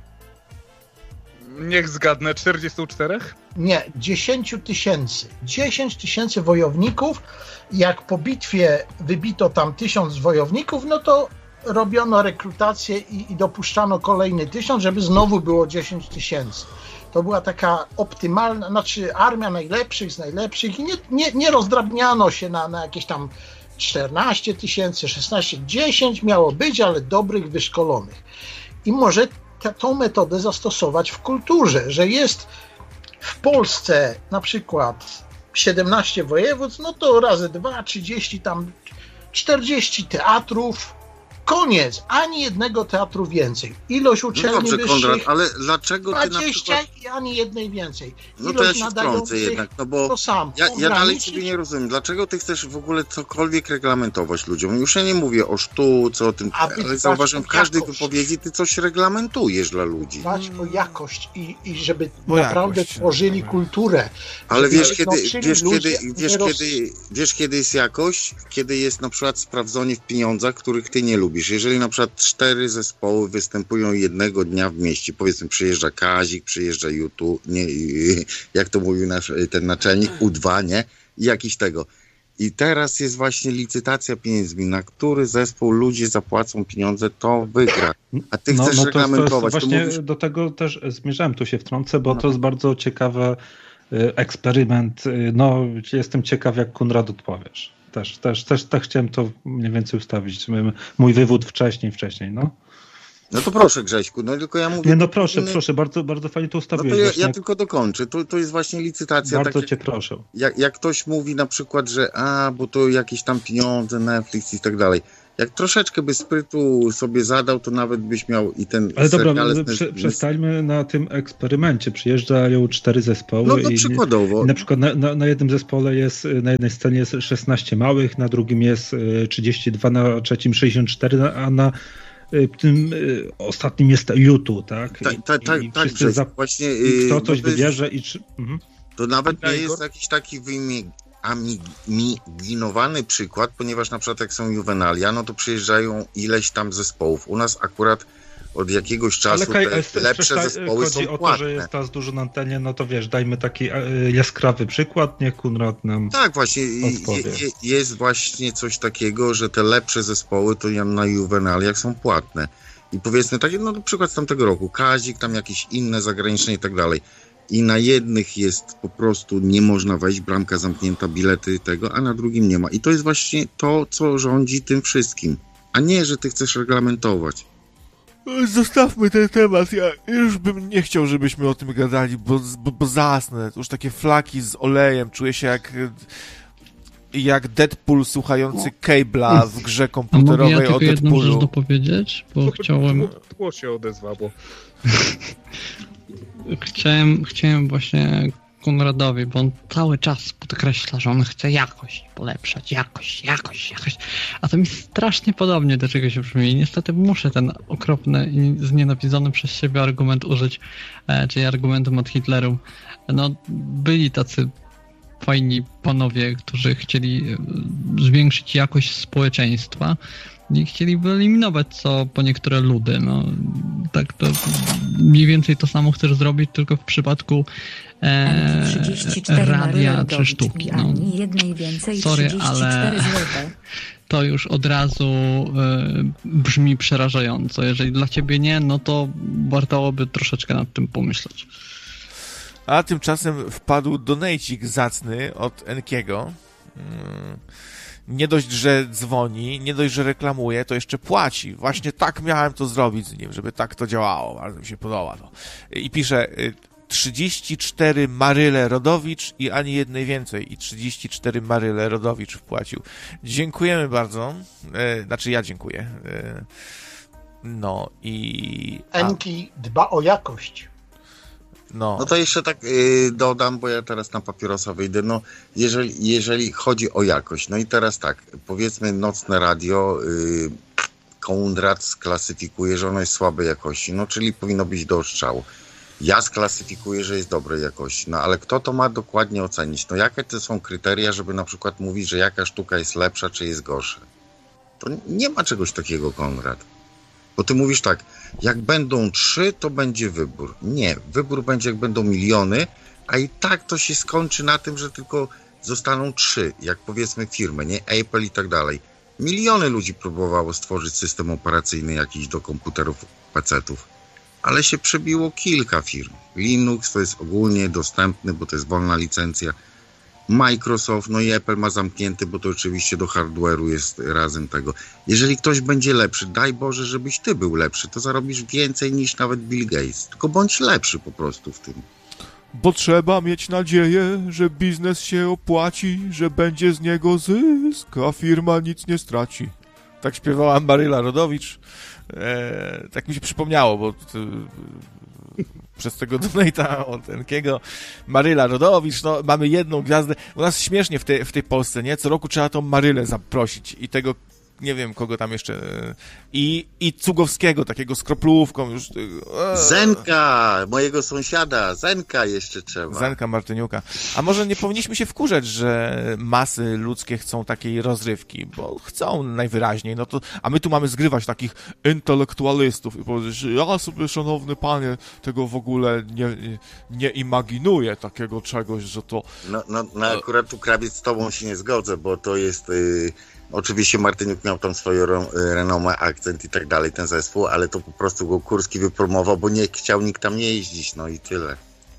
Niech zgadnę, 44? Nie, 10 000. 10 000 wojowników. Jak po bitwie wybito tam 1000 wojowników, no to robiono rekrutację i dopuszczano kolejny 1000, żeby znowu było 10 000. To była taka optymalna, znaczy armia najlepszych z najlepszych i nie rozdrabniano się na jakieś tam 14 000, 16, 10 miało być, ale dobrych, wyszkolonych. I może tą metodę zastosować w kulturze, że jest w Polsce na przykład 17 województw, no to razy 2, 30, tam 40 teatrów, koniec, ani jednego teatru więcej. Ilość uczelni wyższych, Konrad, ale dlaczego 20 ty na przykład... i ani jednej więcej. No to ja się wtrącę jednak, no bo ja dalej ciebie nie rozumiem. Dlaczego ty chcesz w ogóle cokolwiek reglamentować ludziom? Już ja nie mówię o sztuce, o tym, ale zauważyłem, w każdej wypowiedzi ty coś reglamentujesz dla ludzi. Dbać o jakość i żeby naprawdę tworzyli kulturę. Ale wiesz kiedy jest jakość? Kiedy jest na przykład sprawdzenie w pieniądzach, których ty nie lubisz. robisz? Jeżeli na przykład 4 zespoły występują jednego dnia w mieście, powiedzmy przyjeżdża Kazik, przyjeżdża YouTube, nie, jak to mówił ten naczelnik, U2, nie? I jakiś tego. I teraz jest właśnie licytacja pieniędzmi, na który zespół ludzie zapłacą pieniądze, to wygra. A ty chcesz reglamentować. To właśnie mówisz... do tego też zmierzałem, tu się wtrącę, bo to jest bardzo ciekawy eksperyment. No, jestem ciekaw, jak Konrad odpowiesz. Też chciałem to mniej więcej ustawić. Mój wywód wcześniej, no. No to proszę, Grześku, no tylko ja mówię... Nie, no proszę, bardzo, bardzo fajnie to ustawiłeś. No to ja tylko dokończę, to jest właśnie licytacja. Bardzo tak, cię proszę. Jak ktoś mówi na przykład, że bo to jakieś tam pieniądze, Netflix i tak dalej. Jak troszeczkę by sprytu sobie zadał, to nawet byś miał i ten... Ale dobra, przestańmy na tym eksperymencie. Przyjeżdżają 4 zespoły. No to przykładowo. I na przykład na jednym zespole jest, na jednej scenie jest 16 małych, na drugim jest 32, na trzecim 64, a na tym ostatnim jest YouTube, tak? Tak, właśnie... Kto coś wybierze i... To nawet nie jest jakiś taki wyimagowany przykład, ponieważ na przykład jak są Juvenalia, no to przyjeżdżają ileś tam zespołów. U nas akurat od jakiegoś czasu te lepsze zespoły są płatne. Chodzi o to, że jest teraz dużo na antenie, no to wiesz, dajmy taki jaskrawy przykład, niech Konrad nam tak, właśnie jest właśnie coś takiego, że te lepsze zespoły to na Juvenaliach są płatne. I powiedzmy takie, no przykład z tamtego roku, Kazik, tam jakieś inne zagraniczne i tak dalej. I na jednych jest po prostu nie można wejść, bramka zamknięta, bilety tego, a na drugim nie ma. I to jest właśnie to, co rządzi tym wszystkim. A nie, że ty chcesz reglamentować. Zostawmy ten temat. Ja już bym nie chciał, żebyśmy o tym gadali, bo zasnę. Już takie flaki z olejem. Czuję się jak Deadpool słuchający Cable'a w grze komputerowej o Deadpoolu. A mogę ja tylko jedną rzecz dopowiedzieć? Bo chciałem... Tło się odezwało. Chciałem właśnie Konradowi, bo on cały czas podkreśla, że on chce jakość polepszać, jakość. A to mi strasznie podobnie do czegoś się brzmi. I niestety muszę ten okropny i znienawidzony przez siebie argument użyć, czyli argumentum od Hitleru. No, byli tacy fajni panowie, którzy chcieli zwiększyć jakość społeczeństwa i chcieli wyeliminować po niektóre ludy. No, tak to mniej więcej to samo chcesz zrobić, tylko w przypadku radia czy sztuki. No. Sorry, ale to już od razu brzmi przerażająco. Jeżeli dla ciebie nie, no to warto by troszeczkę nad tym pomyśleć. A tymczasem wpadł donejcik zacny od Enkiego. Nie dość, że dzwoni, nie dość, że reklamuje, to jeszcze płaci. Właśnie tak miałem to zrobić z nim, żeby tak to działało. Bardzo mi się podoba to. I pisze 34 Maryle Rodowicz i ani jednej więcej. I 34 Maryle Rodowicz wpłacił. Dziękujemy bardzo. Znaczy ja dziękuję. No i... Enki dba o jakość. No to jeszcze tak dodam, bo ja teraz na papierosa wyjdę. No, jeżeli chodzi o jakość, no i teraz tak, powiedzmy nocne radio, Konrad sklasyfikuje, że ono jest słabej jakości, no czyli powinno być do odstrzału. Ja sklasyfikuję, że jest dobrej jakości, no ale kto to ma dokładnie ocenić? No jakie to są kryteria, żeby na przykład mówić, że jaka sztuka jest lepsza, czy jest gorsza? To nie ma czegoś takiego, Konrad. Bo ty mówisz tak, jak będą 3, to będzie wybór. Nie, wybór będzie, jak będą miliony, a i tak to się skończy na tym, że tylko zostaną 3, jak powiedzmy firmy, nie? Apple i tak dalej. Miliony ludzi próbowało stworzyć system operacyjny jakiś do komputerów, PC-ów, ale się przebiło kilka firm. Linux to jest ogólnie dostępny, bo to jest wolna licencja. Microsoft, no i Apple ma zamknięty, bo to oczywiście do hardware'u jest razem tego. Jeżeli ktoś będzie lepszy, daj Boże, żebyś ty był lepszy, to zarobisz więcej niż nawet Bill Gates. Tylko bądź lepszy po prostu w tym. Bo trzeba mieć nadzieję, że biznes się opłaci, że będzie z niego zysk, a firma nic nie straci. Tak śpiewała Maryla Rodowicz. Tak mi się przypomniało, bo... przez tego donate'a od Enkiego. Maryla Rodowicz, no mamy jedną gwiazdę. U nas śmiesznie w tej Polsce, nie? Co roku trzeba tą Marylę zaprosić i tego nie wiem, kogo tam jeszcze, i Cugowskiego, takiego z kroplówką już. Zenka, mojego sąsiada, Zenka jeszcze trzeba. Zenka Martyniuka. A może nie powinniśmy się wkurzać, że masy ludzkie chcą takiej rozrywki, bo chcą najwyraźniej, no to, a my tu mamy zgrywać takich intelektualistów i powiedzieć, że ja sobie, szanowny panie, tego w ogóle nie imaginuję takiego czegoś, że to... No akurat tu Krawiec z tobą się nie zgodzę, bo to jest... Oczywiście Martyniuk miał tam swoje renomę, akcent i tak dalej, ten zespół, ale to po prostu go Kurski wypromował, bo nie chciał nikt tam nie jeździć, no i tyle.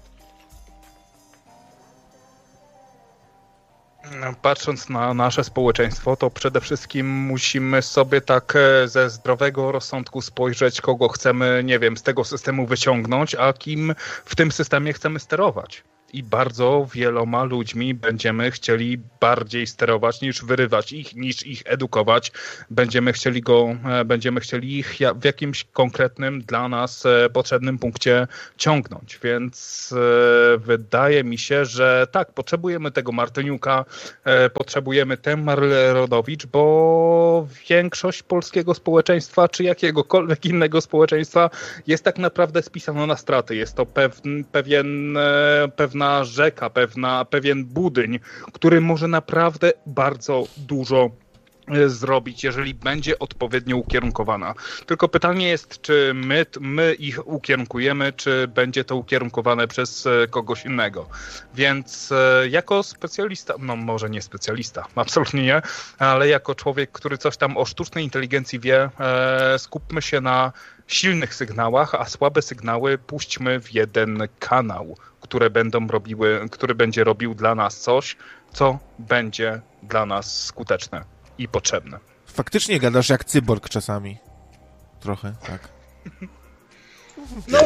Patrząc na nasze społeczeństwo, to przede wszystkim musimy sobie tak ze zdrowego rozsądku spojrzeć, kogo chcemy, nie wiem, z tego systemu wyciągnąć, a kim w tym systemie chcemy sterować. I bardzo wieloma ludźmi będziemy chcieli bardziej sterować niż wyrywać ich, niż ich edukować. Będziemy chcieli ich w jakimś konkretnym dla nas potrzebnym punkcie ciągnąć. Więc wydaje mi się, że tak, potrzebujemy tego Martyniuka, potrzebujemy tę Marylę Rodowicz, bo większość polskiego społeczeństwa, czy jakiegokolwiek innego społeczeństwa jest tak naprawdę spisana na straty. Jest to pewna rzeka, pewien budyń, który może naprawdę bardzo dużo zrobić, jeżeli będzie odpowiednio ukierunkowana. Tylko pytanie jest, czy my ich ukierunkujemy, czy będzie to ukierunkowane przez kogoś innego. Więc jako specjalista, no może nie specjalista, absolutnie nie, ale jako człowiek, który coś tam o sztucznej inteligencji wie, skupmy się na silnych sygnałach, a słabe sygnały puśćmy w jeden kanał, który będzie robił dla nas coś, co będzie dla nas skuteczne i potrzebne. Faktycznie gadasz jak cyborg czasami. Trochę, tak. No,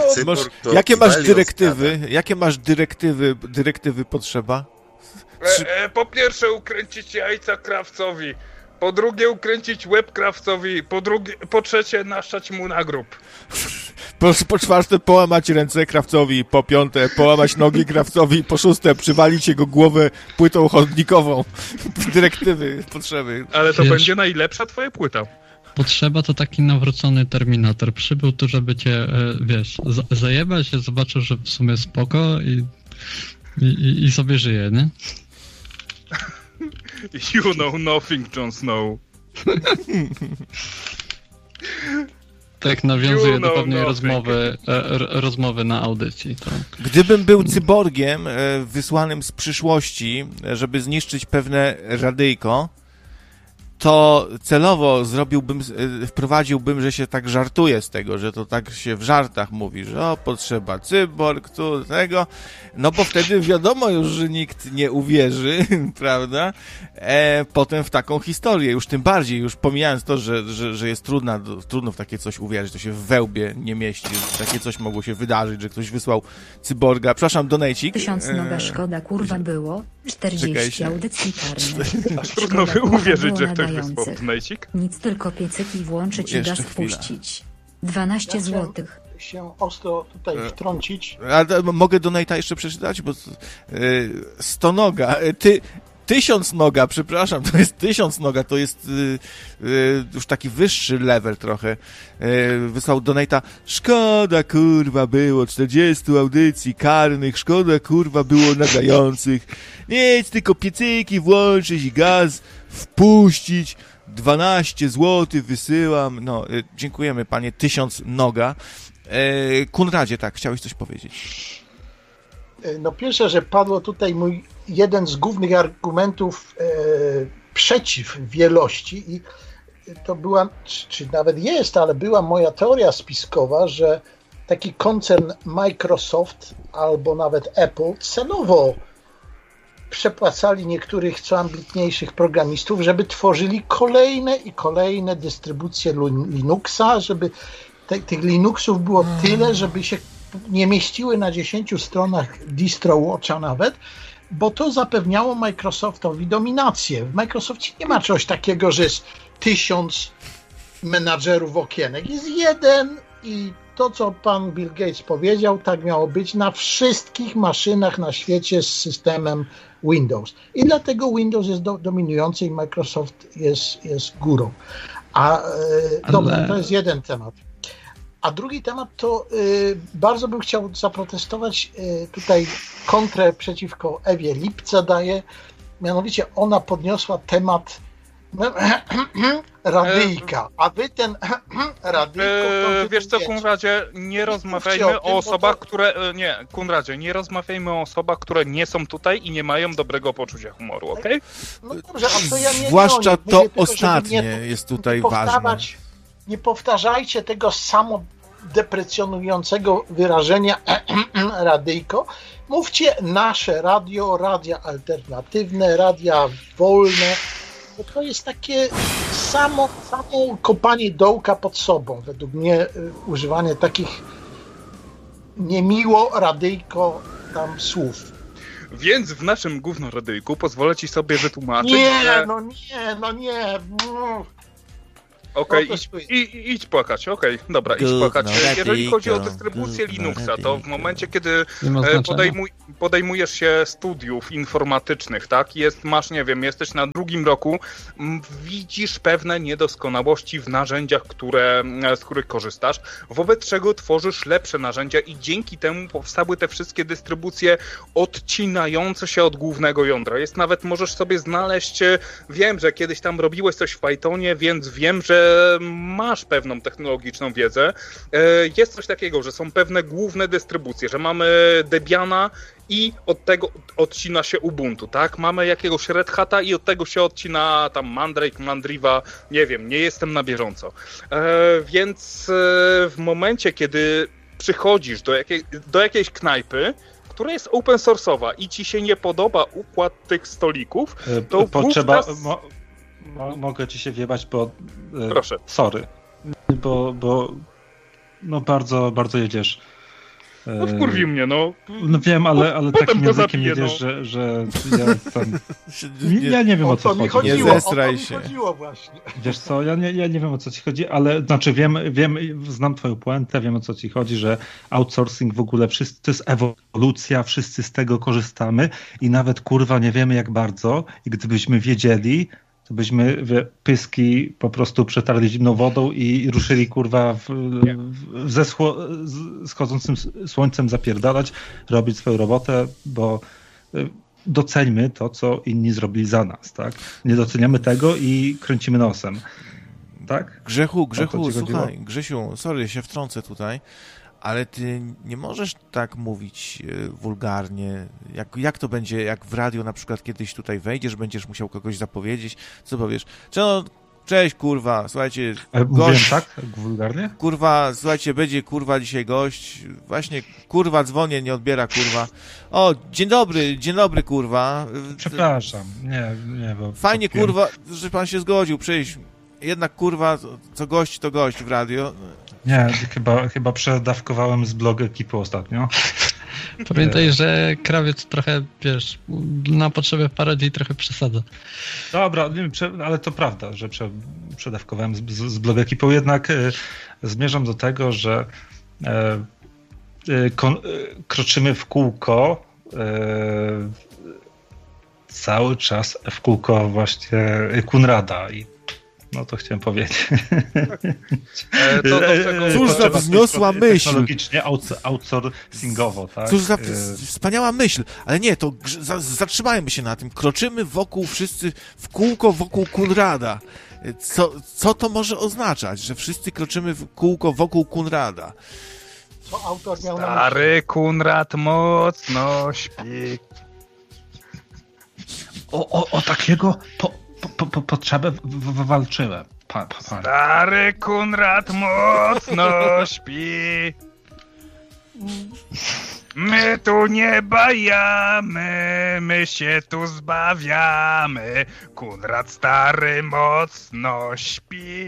jakie masz dyrektywy potrzeba? Po pierwsze ukręcić jajca krawcowi, po drugie ukręcić łeb krawcowi, po trzecie naszczać mu na grób. Po czwarte połamać ręce krawcowi, po piąte połamać nogi krawcowi, po szóste przywalić jego głowę płytą chodnikową. Dyrektywy, potrzeby. Ale to będzie najlepsza twoja płyta. Potrzeba to taki nawrócony Terminator. Przybył tu, żeby cię, zajebać, zobaczył, że w sumie spoko i sobie żyje, nie? You know nothing, Jon Snow. Tak nawiązuje do pewnej rozmowy na audycji. To. Gdybym był cyborgiem wysłanym z przyszłości, żeby zniszczyć pewne radyjko, to celowo wprowadziłbym, że się tak żartuje z tego, że to tak się w żartach mówi, że potrzeba cyborg, tu, tego, no bo wtedy wiadomo już, że nikt nie uwierzy, prawda, potem w taką historię, już tym bardziej, już pomijając to, że jest trudno w takie coś uwierzyć, to się w wełbie nie mieści, że takie coś mogło się wydarzyć, że ktoś wysłał cyborga, przepraszam, donejcik. 1000 noga szkoda, kurwa było, 40 audycji karnych. Aż trudno uwierzyć, że ktoś wysłał donejcik. Nic, tylko piecyki włoączyć i gaz wpuścić. 12 złotych. Się ostro tutaj wtrącić. A mogę donate'a jeszcze przeczytać? Bo 100 noga. 1000 noga, przepraszam, to jest 1000 noga, to jest już taki wyższy level trochę. Wysłał donate'a. Szkoda kurwa było 40 audycji karnych, szkoda kurwa było nadających. Nic, tylko piecyki włączyć i gaz wpuścić. 12 zł wysyłam. No, dziękujemy panie 1000 noga. Kunradzie, tak, chciałeś coś powiedzieć? No pierwsze, że padło tutaj mój jeden z głównych argumentów przeciw wielości i to była, czy nawet jest, ale była moja teoria spiskowa, że taki koncern Microsoft albo nawet Apple celowo przepłacali niektórych co ambitniejszych programistów, żeby tworzyli kolejne i kolejne dystrybucje Linuxa, żeby tych Linuxów było tyle, żeby się nie mieściły na 10 stronach DistroWatcha nawet, bo to zapewniało Microsoftowi dominację. W Microsoftie nie ma czegoś takiego, że jest 1000 menadżerów okienek. Jest jeden i to, co pan Bill Gates powiedział, tak miało być na wszystkich maszynach na świecie z systemem Windows. I dlatego Windows jest dominujący i Microsoft jest górą. Dobra, to jest jeden temat. A drugi temat to bardzo bym chciał zaprotestować tutaj kontrę przeciwko Ewie Lipce daje. Mianowicie ona podniosła temat radyjka, a wy ten radyjko... Wiesz co, Konradzie, nie rozmawiajmy o osobach, które... Nie, Konradzie, nie rozmawiajmy o osobach, które nie są tutaj i nie mają dobrego poczucia humoru, okej? No dobrze, a to ja nie... Zwłaszcza to tylko, ostatnie jest tutaj ważne. Nie powtarzajcie tego samodeprecjonującego wyrażenia radyjko. Mówcie nasze radio, radia alternatywne, radia wolne. Bo to jest takie samo kopanie dołka pod sobą. Według mnie używanie takich niemiło radyjko tam słów. Więc w naszym gównoradyjku pozwolę ci sobie wytłumaczyć, nie. Okej, idź płakać, dobra, idź płakać. Jeżeli chodzi o dystrybucję Linuxa, to w momencie, kiedy podejmujesz się studiów informatycznych, tak, masz, nie wiem, jesteś na 2. roku, widzisz pewne niedoskonałości w narzędziach, z których korzystasz, wobec czego tworzysz lepsze narzędzia i dzięki temu powstały te wszystkie dystrybucje odcinające się od głównego jądra. Nawet możesz sobie znaleźć, wiem, że kiedyś tam robiłeś coś w Pythonie, więc wiem, że masz pewną technologiczną wiedzę. Jest coś takiego, że są pewne główne dystrybucje, że mamy Debiana i od tego odcina się Ubuntu, tak? Mamy jakiegoś Red Hata i od tego się odcina tam Mandrake, Mandriva, nie wiem, nie jestem na bieżąco. Więc w momencie, kiedy przychodzisz do jakiejś knajpy, która jest open source'owa i ci się nie podoba układ tych stolików, to potrzeba... Mogę ci się wjebać, bo... Proszę. Sorry. Bo no bardzo, bardzo jedziesz. No wkurwi mnie, no. No wiem, ale takim językiem jedziesz, że ja tam... Ja nie wiem, o co chodzi. Nie zestraj się. Chodziło właśnie. Wiesz co, ja nie wiem, o co ci chodzi, ale znaczy wiem, znam twoją puentę, wiem, o co ci chodzi, że outsourcing w ogóle, to jest ewolucja, wszyscy z tego korzystamy i nawet kurwa nie wiemy jak bardzo i gdybyśmy wiedzieli, to byśmy pyski po prostu przetarli zimną wodą i ruszyli kurwa ze schodzącym słońcem zapierdalać, robić swoją robotę, bo doceńmy to, co inni zrobili za nas, tak? Nie doceniamy tego i kręcimy nosem, tak? Grzechu, słuchaj, Grzesiu, sorry, się wtrącę tutaj, ale ty nie możesz tak mówić wulgarnie. Jak to będzie, jak w radio na przykład kiedyś tutaj wejdziesz, będziesz musiał kogoś zapowiedzieć, co powiesz? Cześć, kurwa, słuchajcie, gość... tak? Wulgarnie? Kurwa, słuchajcie, będzie kurwa dzisiaj gość, właśnie kurwa dzwonię, nie odbiera kurwa. O, dzień dobry kurwa. Przepraszam, nie, bo... Fajnie kurwa, że pan się zgodził przyjść. Jednak kurwa, co gość to gość w radio. Nie, chyba przedawkowałem z blogu Ekipy ostatnio. Pamiętaj, że krawiec trochę, wiesz, na potrzeby parodii trochę przesadza. Dobra, ale to prawda, że przedawkowałem z blogu Ekipą, jednak zmierzam do tego, że kroczymy w kółko cały czas w kółko właśnie Kunrada i no to chciałem powiedzieć. Cóż za wzniosła myśl. Technologicznie, outsourcingowo, tak? Cóż za wspaniała myśl. Ale nie, to zatrzymajmy się na tym. Kroczymy wszyscy w kółko wokół Kunrada. Co to może oznaczać, że wszyscy kroczymy w kółko wokół Kunrada? Co autor miał na myśli? Stary Kunrad mocno śpi. O takiego... potrzebę walczyłem. Stary Kunrad mocno śpi. My tu nie bajamy, my się tu zbawiamy. Kunrad stary mocno śpi.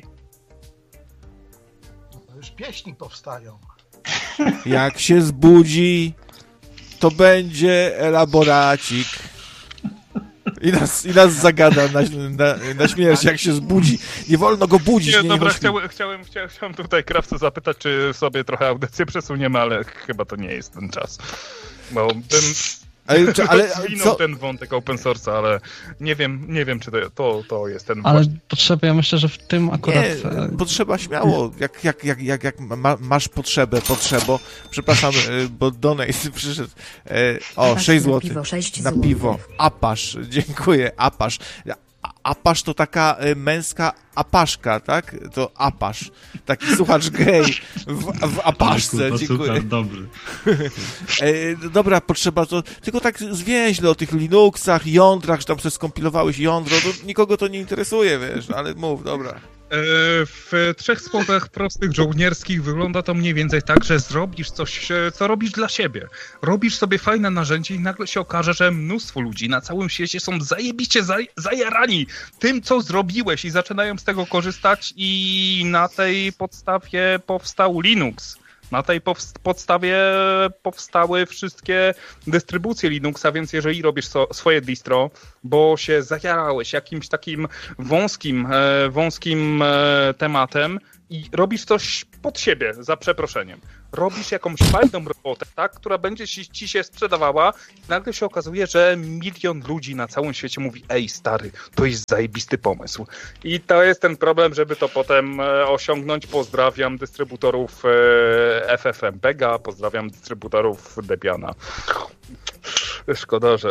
No już pieśni powstają. Jak się zbudzi, to będzie elaboracik. I nas zagada na śmierć, jak się zbudzi. Nie wolno go budzić. Nie, dobra, chciałem tutaj krawcę zapytać, czy sobie trochę audycję przesuniemy, ale chyba to nie jest ten czas. Bo bym zwinął ten wątek open source'a, ale nie wiem, czy to jest ten ale właśnie. Potrzeba, ja myślę, że w tym akurat... Nie, potrzeba śmiało. Jak masz potrzebę, przepraszam, bo Donate przyszedł. 6 zł na piwo. Apasz, dziękuję, Apasz. Apasz to taka męska apaszka, tak? To Apasz. Taki słuchacz gej w apaszce. Dziękuję. Super, dobry. Dobra, potrzeba to... Tylko tak zwięźle o tych Linuxach, jądrach, że tam sobie skompilowałeś jądro, to nikogo to nie interesuje, wiesz, ale mów, dobra. W 3 słowach prostych, żołnierskich wygląda to mniej więcej tak, że zrobisz coś, co robisz dla siebie. Robisz sobie fajne narzędzie i nagle się okaże, że mnóstwo ludzi na całym świecie są zajebiście zajarani tym, co zrobiłeś i zaczynają z tego korzystać i na tej podstawie powstał Linux. Na tej podstawie powstały wszystkie dystrybucje Linuxa, więc jeżeli robisz swoje distro, bo się zajarałeś jakimś takim wąskim tematem i robisz coś pod siebie, za przeproszeniem. Robisz jakąś fajną robotę, tak, która będzie ci się sprzedawała i nagle się okazuje, że 1 milion ludzi na całym świecie mówi: ej stary, to jest zajebisty pomysł. I to jest ten problem, żeby to potem osiągnąć. Pozdrawiam dystrybutorów FFmpega, pozdrawiam dystrybutorów Debiana. Szkoda, że...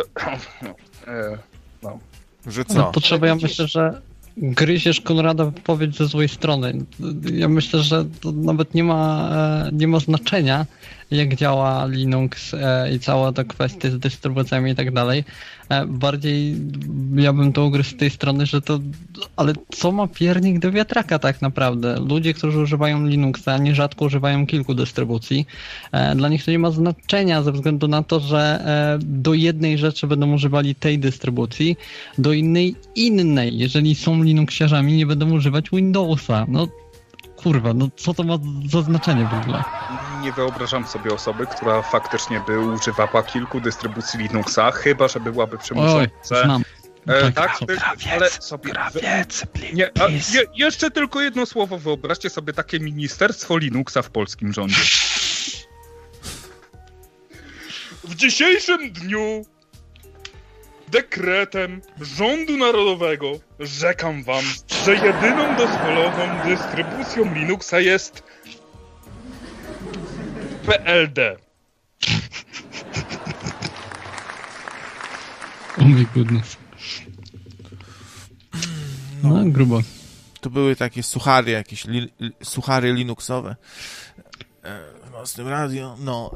Że co? Potrzeba, ja myślę, że gryziesz Konrada wypowiedź ze złej strony. Ja myślę, że to nawet nie ma znaczenia, jak działa Linux i cała ta kwestia z dystrybucjami i tak dalej. Bardziej ja bym to ugryzł z tej strony, że to... Ale co ma piernik do wiatraka tak naprawdę? Ludzie, którzy używają Linuxa, nierzadko używają kilku dystrybucji. Dla nich to nie ma znaczenia ze względu na to, że do jednej rzeczy będą używali tej dystrybucji, do innej. Jeżeli są Linuxiarzami, nie będą używać Windowsa. No kurwa, no co to ma za znaczenie w ogóle? Nie wyobrażam sobie osoby, która faktycznie by używała kilku dystrybucji Linuxa, chyba że byłaby przymuszona. Oj, znam. Tak, ale sobie... Nie, jeszcze tylko jedno słowo. Wyobraźcie sobie takie ministerstwo Linuxa w polskim rządzie. W dzisiejszym dniu dekretem rządu narodowego rzekam wam, że jedyną dozwoloną dystrybucją Linuxa jest PLD. Oh my goodness. No, grubo. To były takie suchary, jakieś suchary Linuxowe. W Nocnym Radio, no.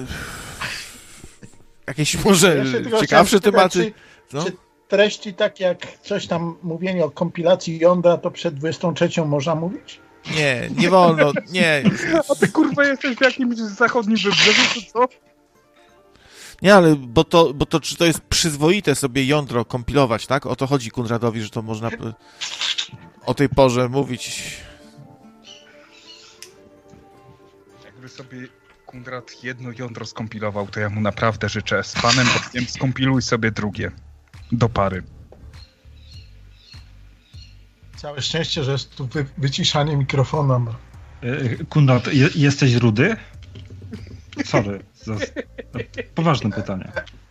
Jakieś może ciekawsze tematy. Czy treści takie jak coś tam mówienie o kompilacji jądra, to przed 23 można mówić? Nie wolno, nie. A ty kurwa jesteś w jakimś zachodnim wybrzeżu, czy co? Nie, ale bo to czy to jest przyzwoite sobie jądro kompilować, tak? O to chodzi Konradowi, że to można o tej porze mówić. Jakby sobie Konrad jedno jądro skompilował, to ja mu naprawdę życzę. Z panem Bogiem skompiluj sobie drugie. Do pary. Całe szczęście, że jest tu wyciszanie mikrofonu. Konrad, jesteś rudy? Sorry. Poważne pytanie.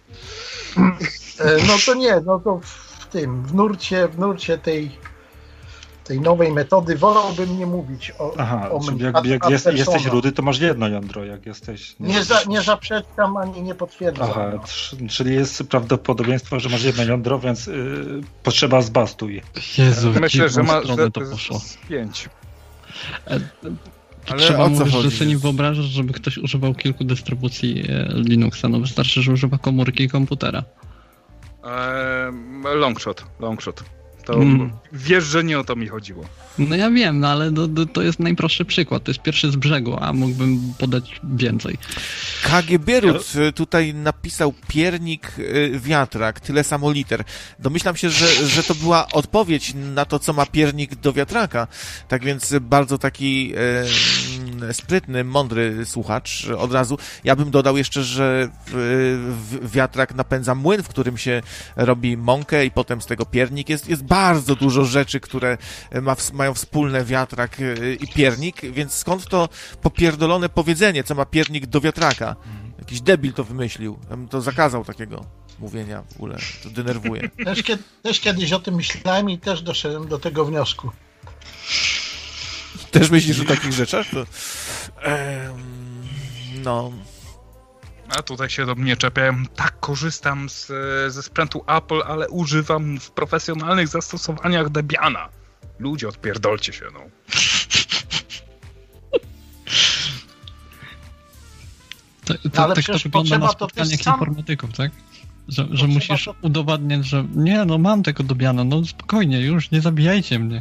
No to nie, no to w nurcie tej nowej metody wolałbym nie mówić o czyli jak jesteś rudy, to masz jedno jądro, jak jesteś... Nie zaprzeczam, ani nie potwierdzam. Aha, czyli jest prawdopodobieństwo, że masz jedno jądro, więc potrzeba zbastuj. Jezu, myślę, że ma to poszło. 5. Ale trzeba mówić, że chodzi? sobie nie wyobrażasz, żeby ktoś używał kilku dystrybucji Linuxa. No wystarczy, że używa komórki i komputera. Longshot. To wiesz, że nie o to mi chodziło. No ja wiem, no ale to jest najprostszy przykład. To jest pierwszy z brzegu, a mógłbym podać więcej. KG Bierut tutaj napisał piernik, wiatrak, tyle samo liter. Domyślam się, że to była odpowiedź na to, co ma piernik do wiatraka. Tak więc bardzo taki sprytny, mądry słuchacz od razu. Ja bym dodał jeszcze, że wiatrak napędza młyn, w którym się robi mąkę i potem z tego piernik. Jest bardzo dużo rzeczy, które mają wspólne wiatrak i piernik, więc skąd to popierdolone powiedzenie, co ma piernik do wiatraka? Jakiś debil to wymyślił. Ja bym to zakazał takiego mówienia w ogóle. To denerwuje. Też kiedyś o tym myślałem i też doszedłem do tego wniosku. Też myślisz o takich rzeczach? To... no... A tutaj się do mnie czepiają. Tak, korzystam ze sprzętu Apple, ale używam w profesjonalnych zastosowaniach Debiana. Ludzie, odpierdolcie się, no. Ale tak to wygląda na spotkaniach informatyków, tak? Że musisz udowadniać, że nie, no mam tego Debiana, no spokojnie, już nie zabijajcie mnie.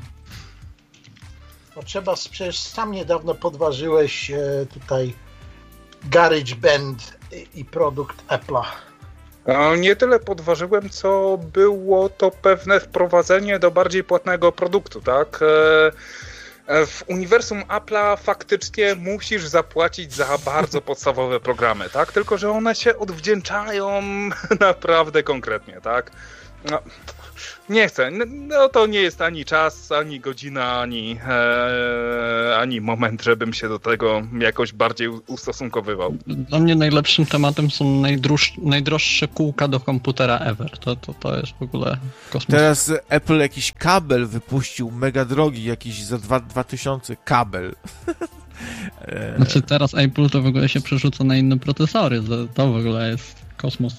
Przecież sam niedawno podważyłeś tutaj GarageBand i produkt Apple'a. Nie tyle podważyłem, co było to pewne wprowadzenie do bardziej płatnego produktu, tak? W uniwersum Apple'a faktycznie musisz zapłacić za bardzo podstawowe programy, tak? Tylko że one się odwdzięczają naprawdę konkretnie, tak? No, nie chcę. No to nie jest ani czas, ani godzina, ani moment, żebym się do tego jakoś bardziej ustosunkowywał. Dla mnie najlepszym tematem są najdroższe kółka do komputera ever. To jest w ogóle kosmos. Teraz Apple jakiś kabel wypuścił, mega drogi, jakiś za 2000 kabel. Znaczy teraz Apple to w ogóle się przerzuca na inne procesory. To w ogóle jest kosmos.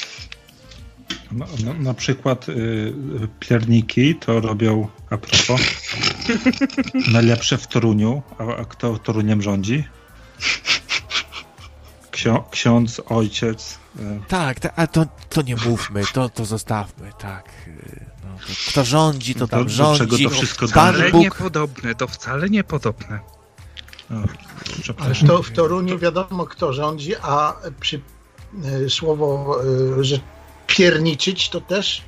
Na przykład pierniki to robią, a propos, najlepsze w Toruniu, a kto Toruniem rządzi? Ksiądz, ojciec. Tak, a to nie mówmy, to zostawmy, tak. No, kto rządzi, to tam rządzi. To wszystko to wcale niepodobne. Ależ to w Toruniu wiadomo, kto rządzi, a przy słowo, że pierniczyć to też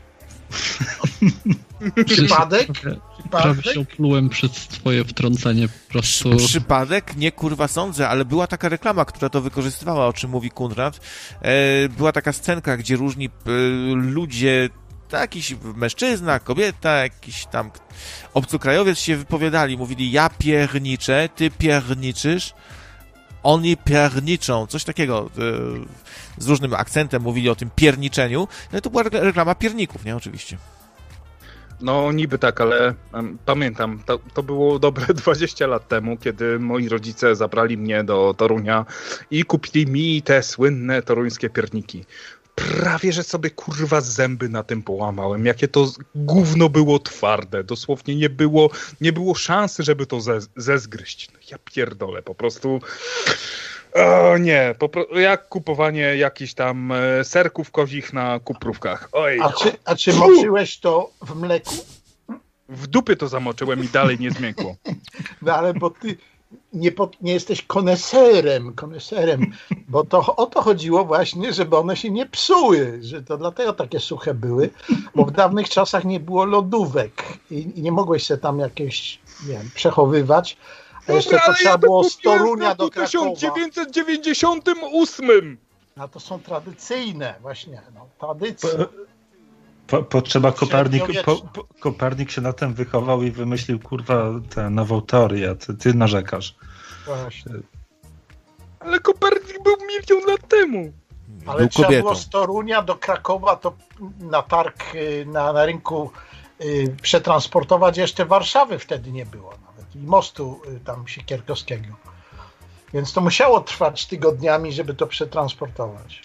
przypadek? Prawie się oplułem przez swoje wtrącenie po prostu. Przypadek? Nie, kurwa, sądzę, ale była taka reklama, która to wykorzystywała, o czym mówi Konrad. Była taka scenka, gdzie różni ludzie, jakiś mężczyzna, kobieta, jakiś tam obcokrajowiec się wypowiadali, mówili: ja pierniczę, ty pierniczysz, oni pierniczą, coś takiego, z różnym akcentem mówili o tym pierniczeniu. No i to była reklama pierników, nie? Oczywiście. No niby tak, ale pamiętam, to było dobre 20 lat temu, kiedy moi rodzice zabrali mnie do Torunia i kupili mi te słynne toruńskie pierniki. Prawie, że sobie kurwa zęby na tym połamałem. Jakie to gówno było twarde. Dosłownie nie było szansy, żeby to zezgryźć. No, ja pierdolę, po prostu... O nie, jak kupowanie jakichś tam serków kozich na kuprówkach. Oj. A czy moczyłeś to w mleku? W dupie to zamoczyłem i dalej nie zmiękło. No ale bo ty nie jesteś koneserem, bo to o to chodziło właśnie, żeby one się nie psuły, że to dlatego takie suche były, bo w dawnych czasach nie było lodówek i nie mogłeś się tam jakieś, nie wiem, przechowywać. A jeszcze to trzeba było z Torunia do Krakowa. W 1998! A to są tradycyjne właśnie, no, tradycje. Potrzeba Kopernik się na tym wychował i wymyślił, kurwa, tę nową teorię. Ty narzekasz. Właśnie. Ale Kopernik był 1 000 000 lat temu. Ale trzeba było z Torunia do Krakowa to na targ, na rynku przetransportować. Jeszcze Warszawy wtedy nie było nawet. I mostu tam Siekierkowskiego. Więc to musiało trwać tygodniami, żeby to przetransportować.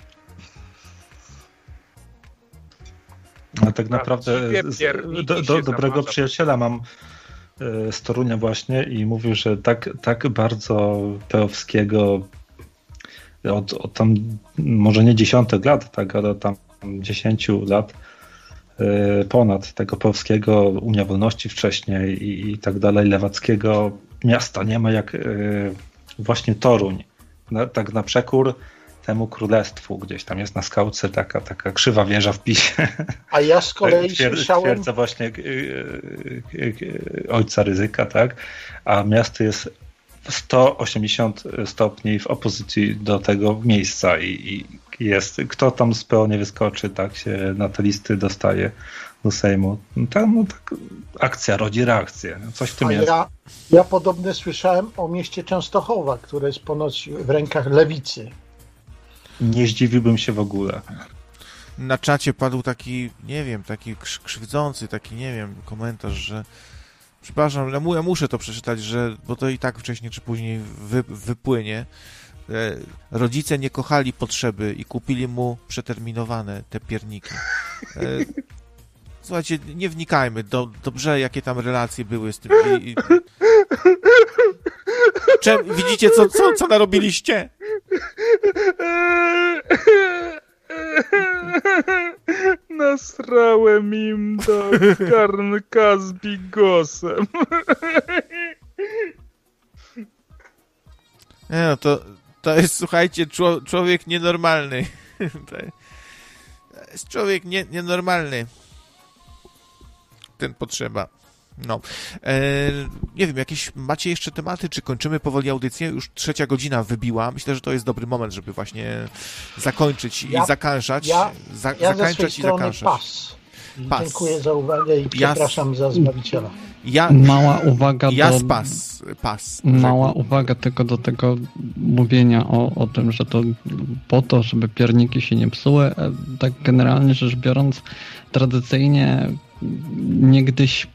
A tak naprawdę dobrego przyjaciela mam z Torunia właśnie i mówił, że tak bardzo Peowskiego od tam może nie dziesiątek lat, tak, ale tam 10 lat ponad tego Peowskiego, Unia Wolności wcześniej i tak dalej, lewackiego miasta nie ma jak właśnie Toruń. Tak na przekór temu królestwu, gdzieś tam jest na skałce taka krzywa wieża w Pisie. A ja z kolei słyszałem... Twierdza właśnie ojca Rydzyka, tak? A miasto jest 180 stopni w opozycji do tego miejsca i jest, kto tam z PO nie wyskoczy, tak się na te listy dostaje do Sejmu. Tam tak, akcja rodzi reakcję. Coś w tym jest. Ja podobne słyszałem o mieście Częstochowa, które jest ponoć w rękach lewicy. Nie zdziwiłbym się w ogóle. Na czacie padł taki, nie wiem, taki krzywdzący, taki, nie wiem, komentarz, że przepraszam, ja muszę to przeczytać, bo to i tak wcześniej czy później wypłynie. Rodzice nie kochali potrzeby i kupili mu przeterminowane te pierniki. Słuchajcie, nie wnikajmy. Dobrze, jakie tam relacje były z tym. Widzicie, co narobiliście? Nasrałem im do garnka z bigosem. Nie no, to jest, słuchajcie, człowiek nienormalny. To jest człowiek nienormalny. Ten potrzeba. No. Nie wiem, jakieś macie jeszcze tematy, czy kończymy powoli audycję? Już 3 godzina wybiła. Myślę, że to jest dobry moment, żeby właśnie zakończyć i zakończać. Zakończać i zakończać. Pas. Dziękuję za uwagę i przepraszam za Zbawiciela. Mała uwaga Mała uwaga tylko do tego mówienia o tym, że to po to, żeby pierniki się nie psuły. Tak generalnie rzecz biorąc, tradycyjnie niegdyś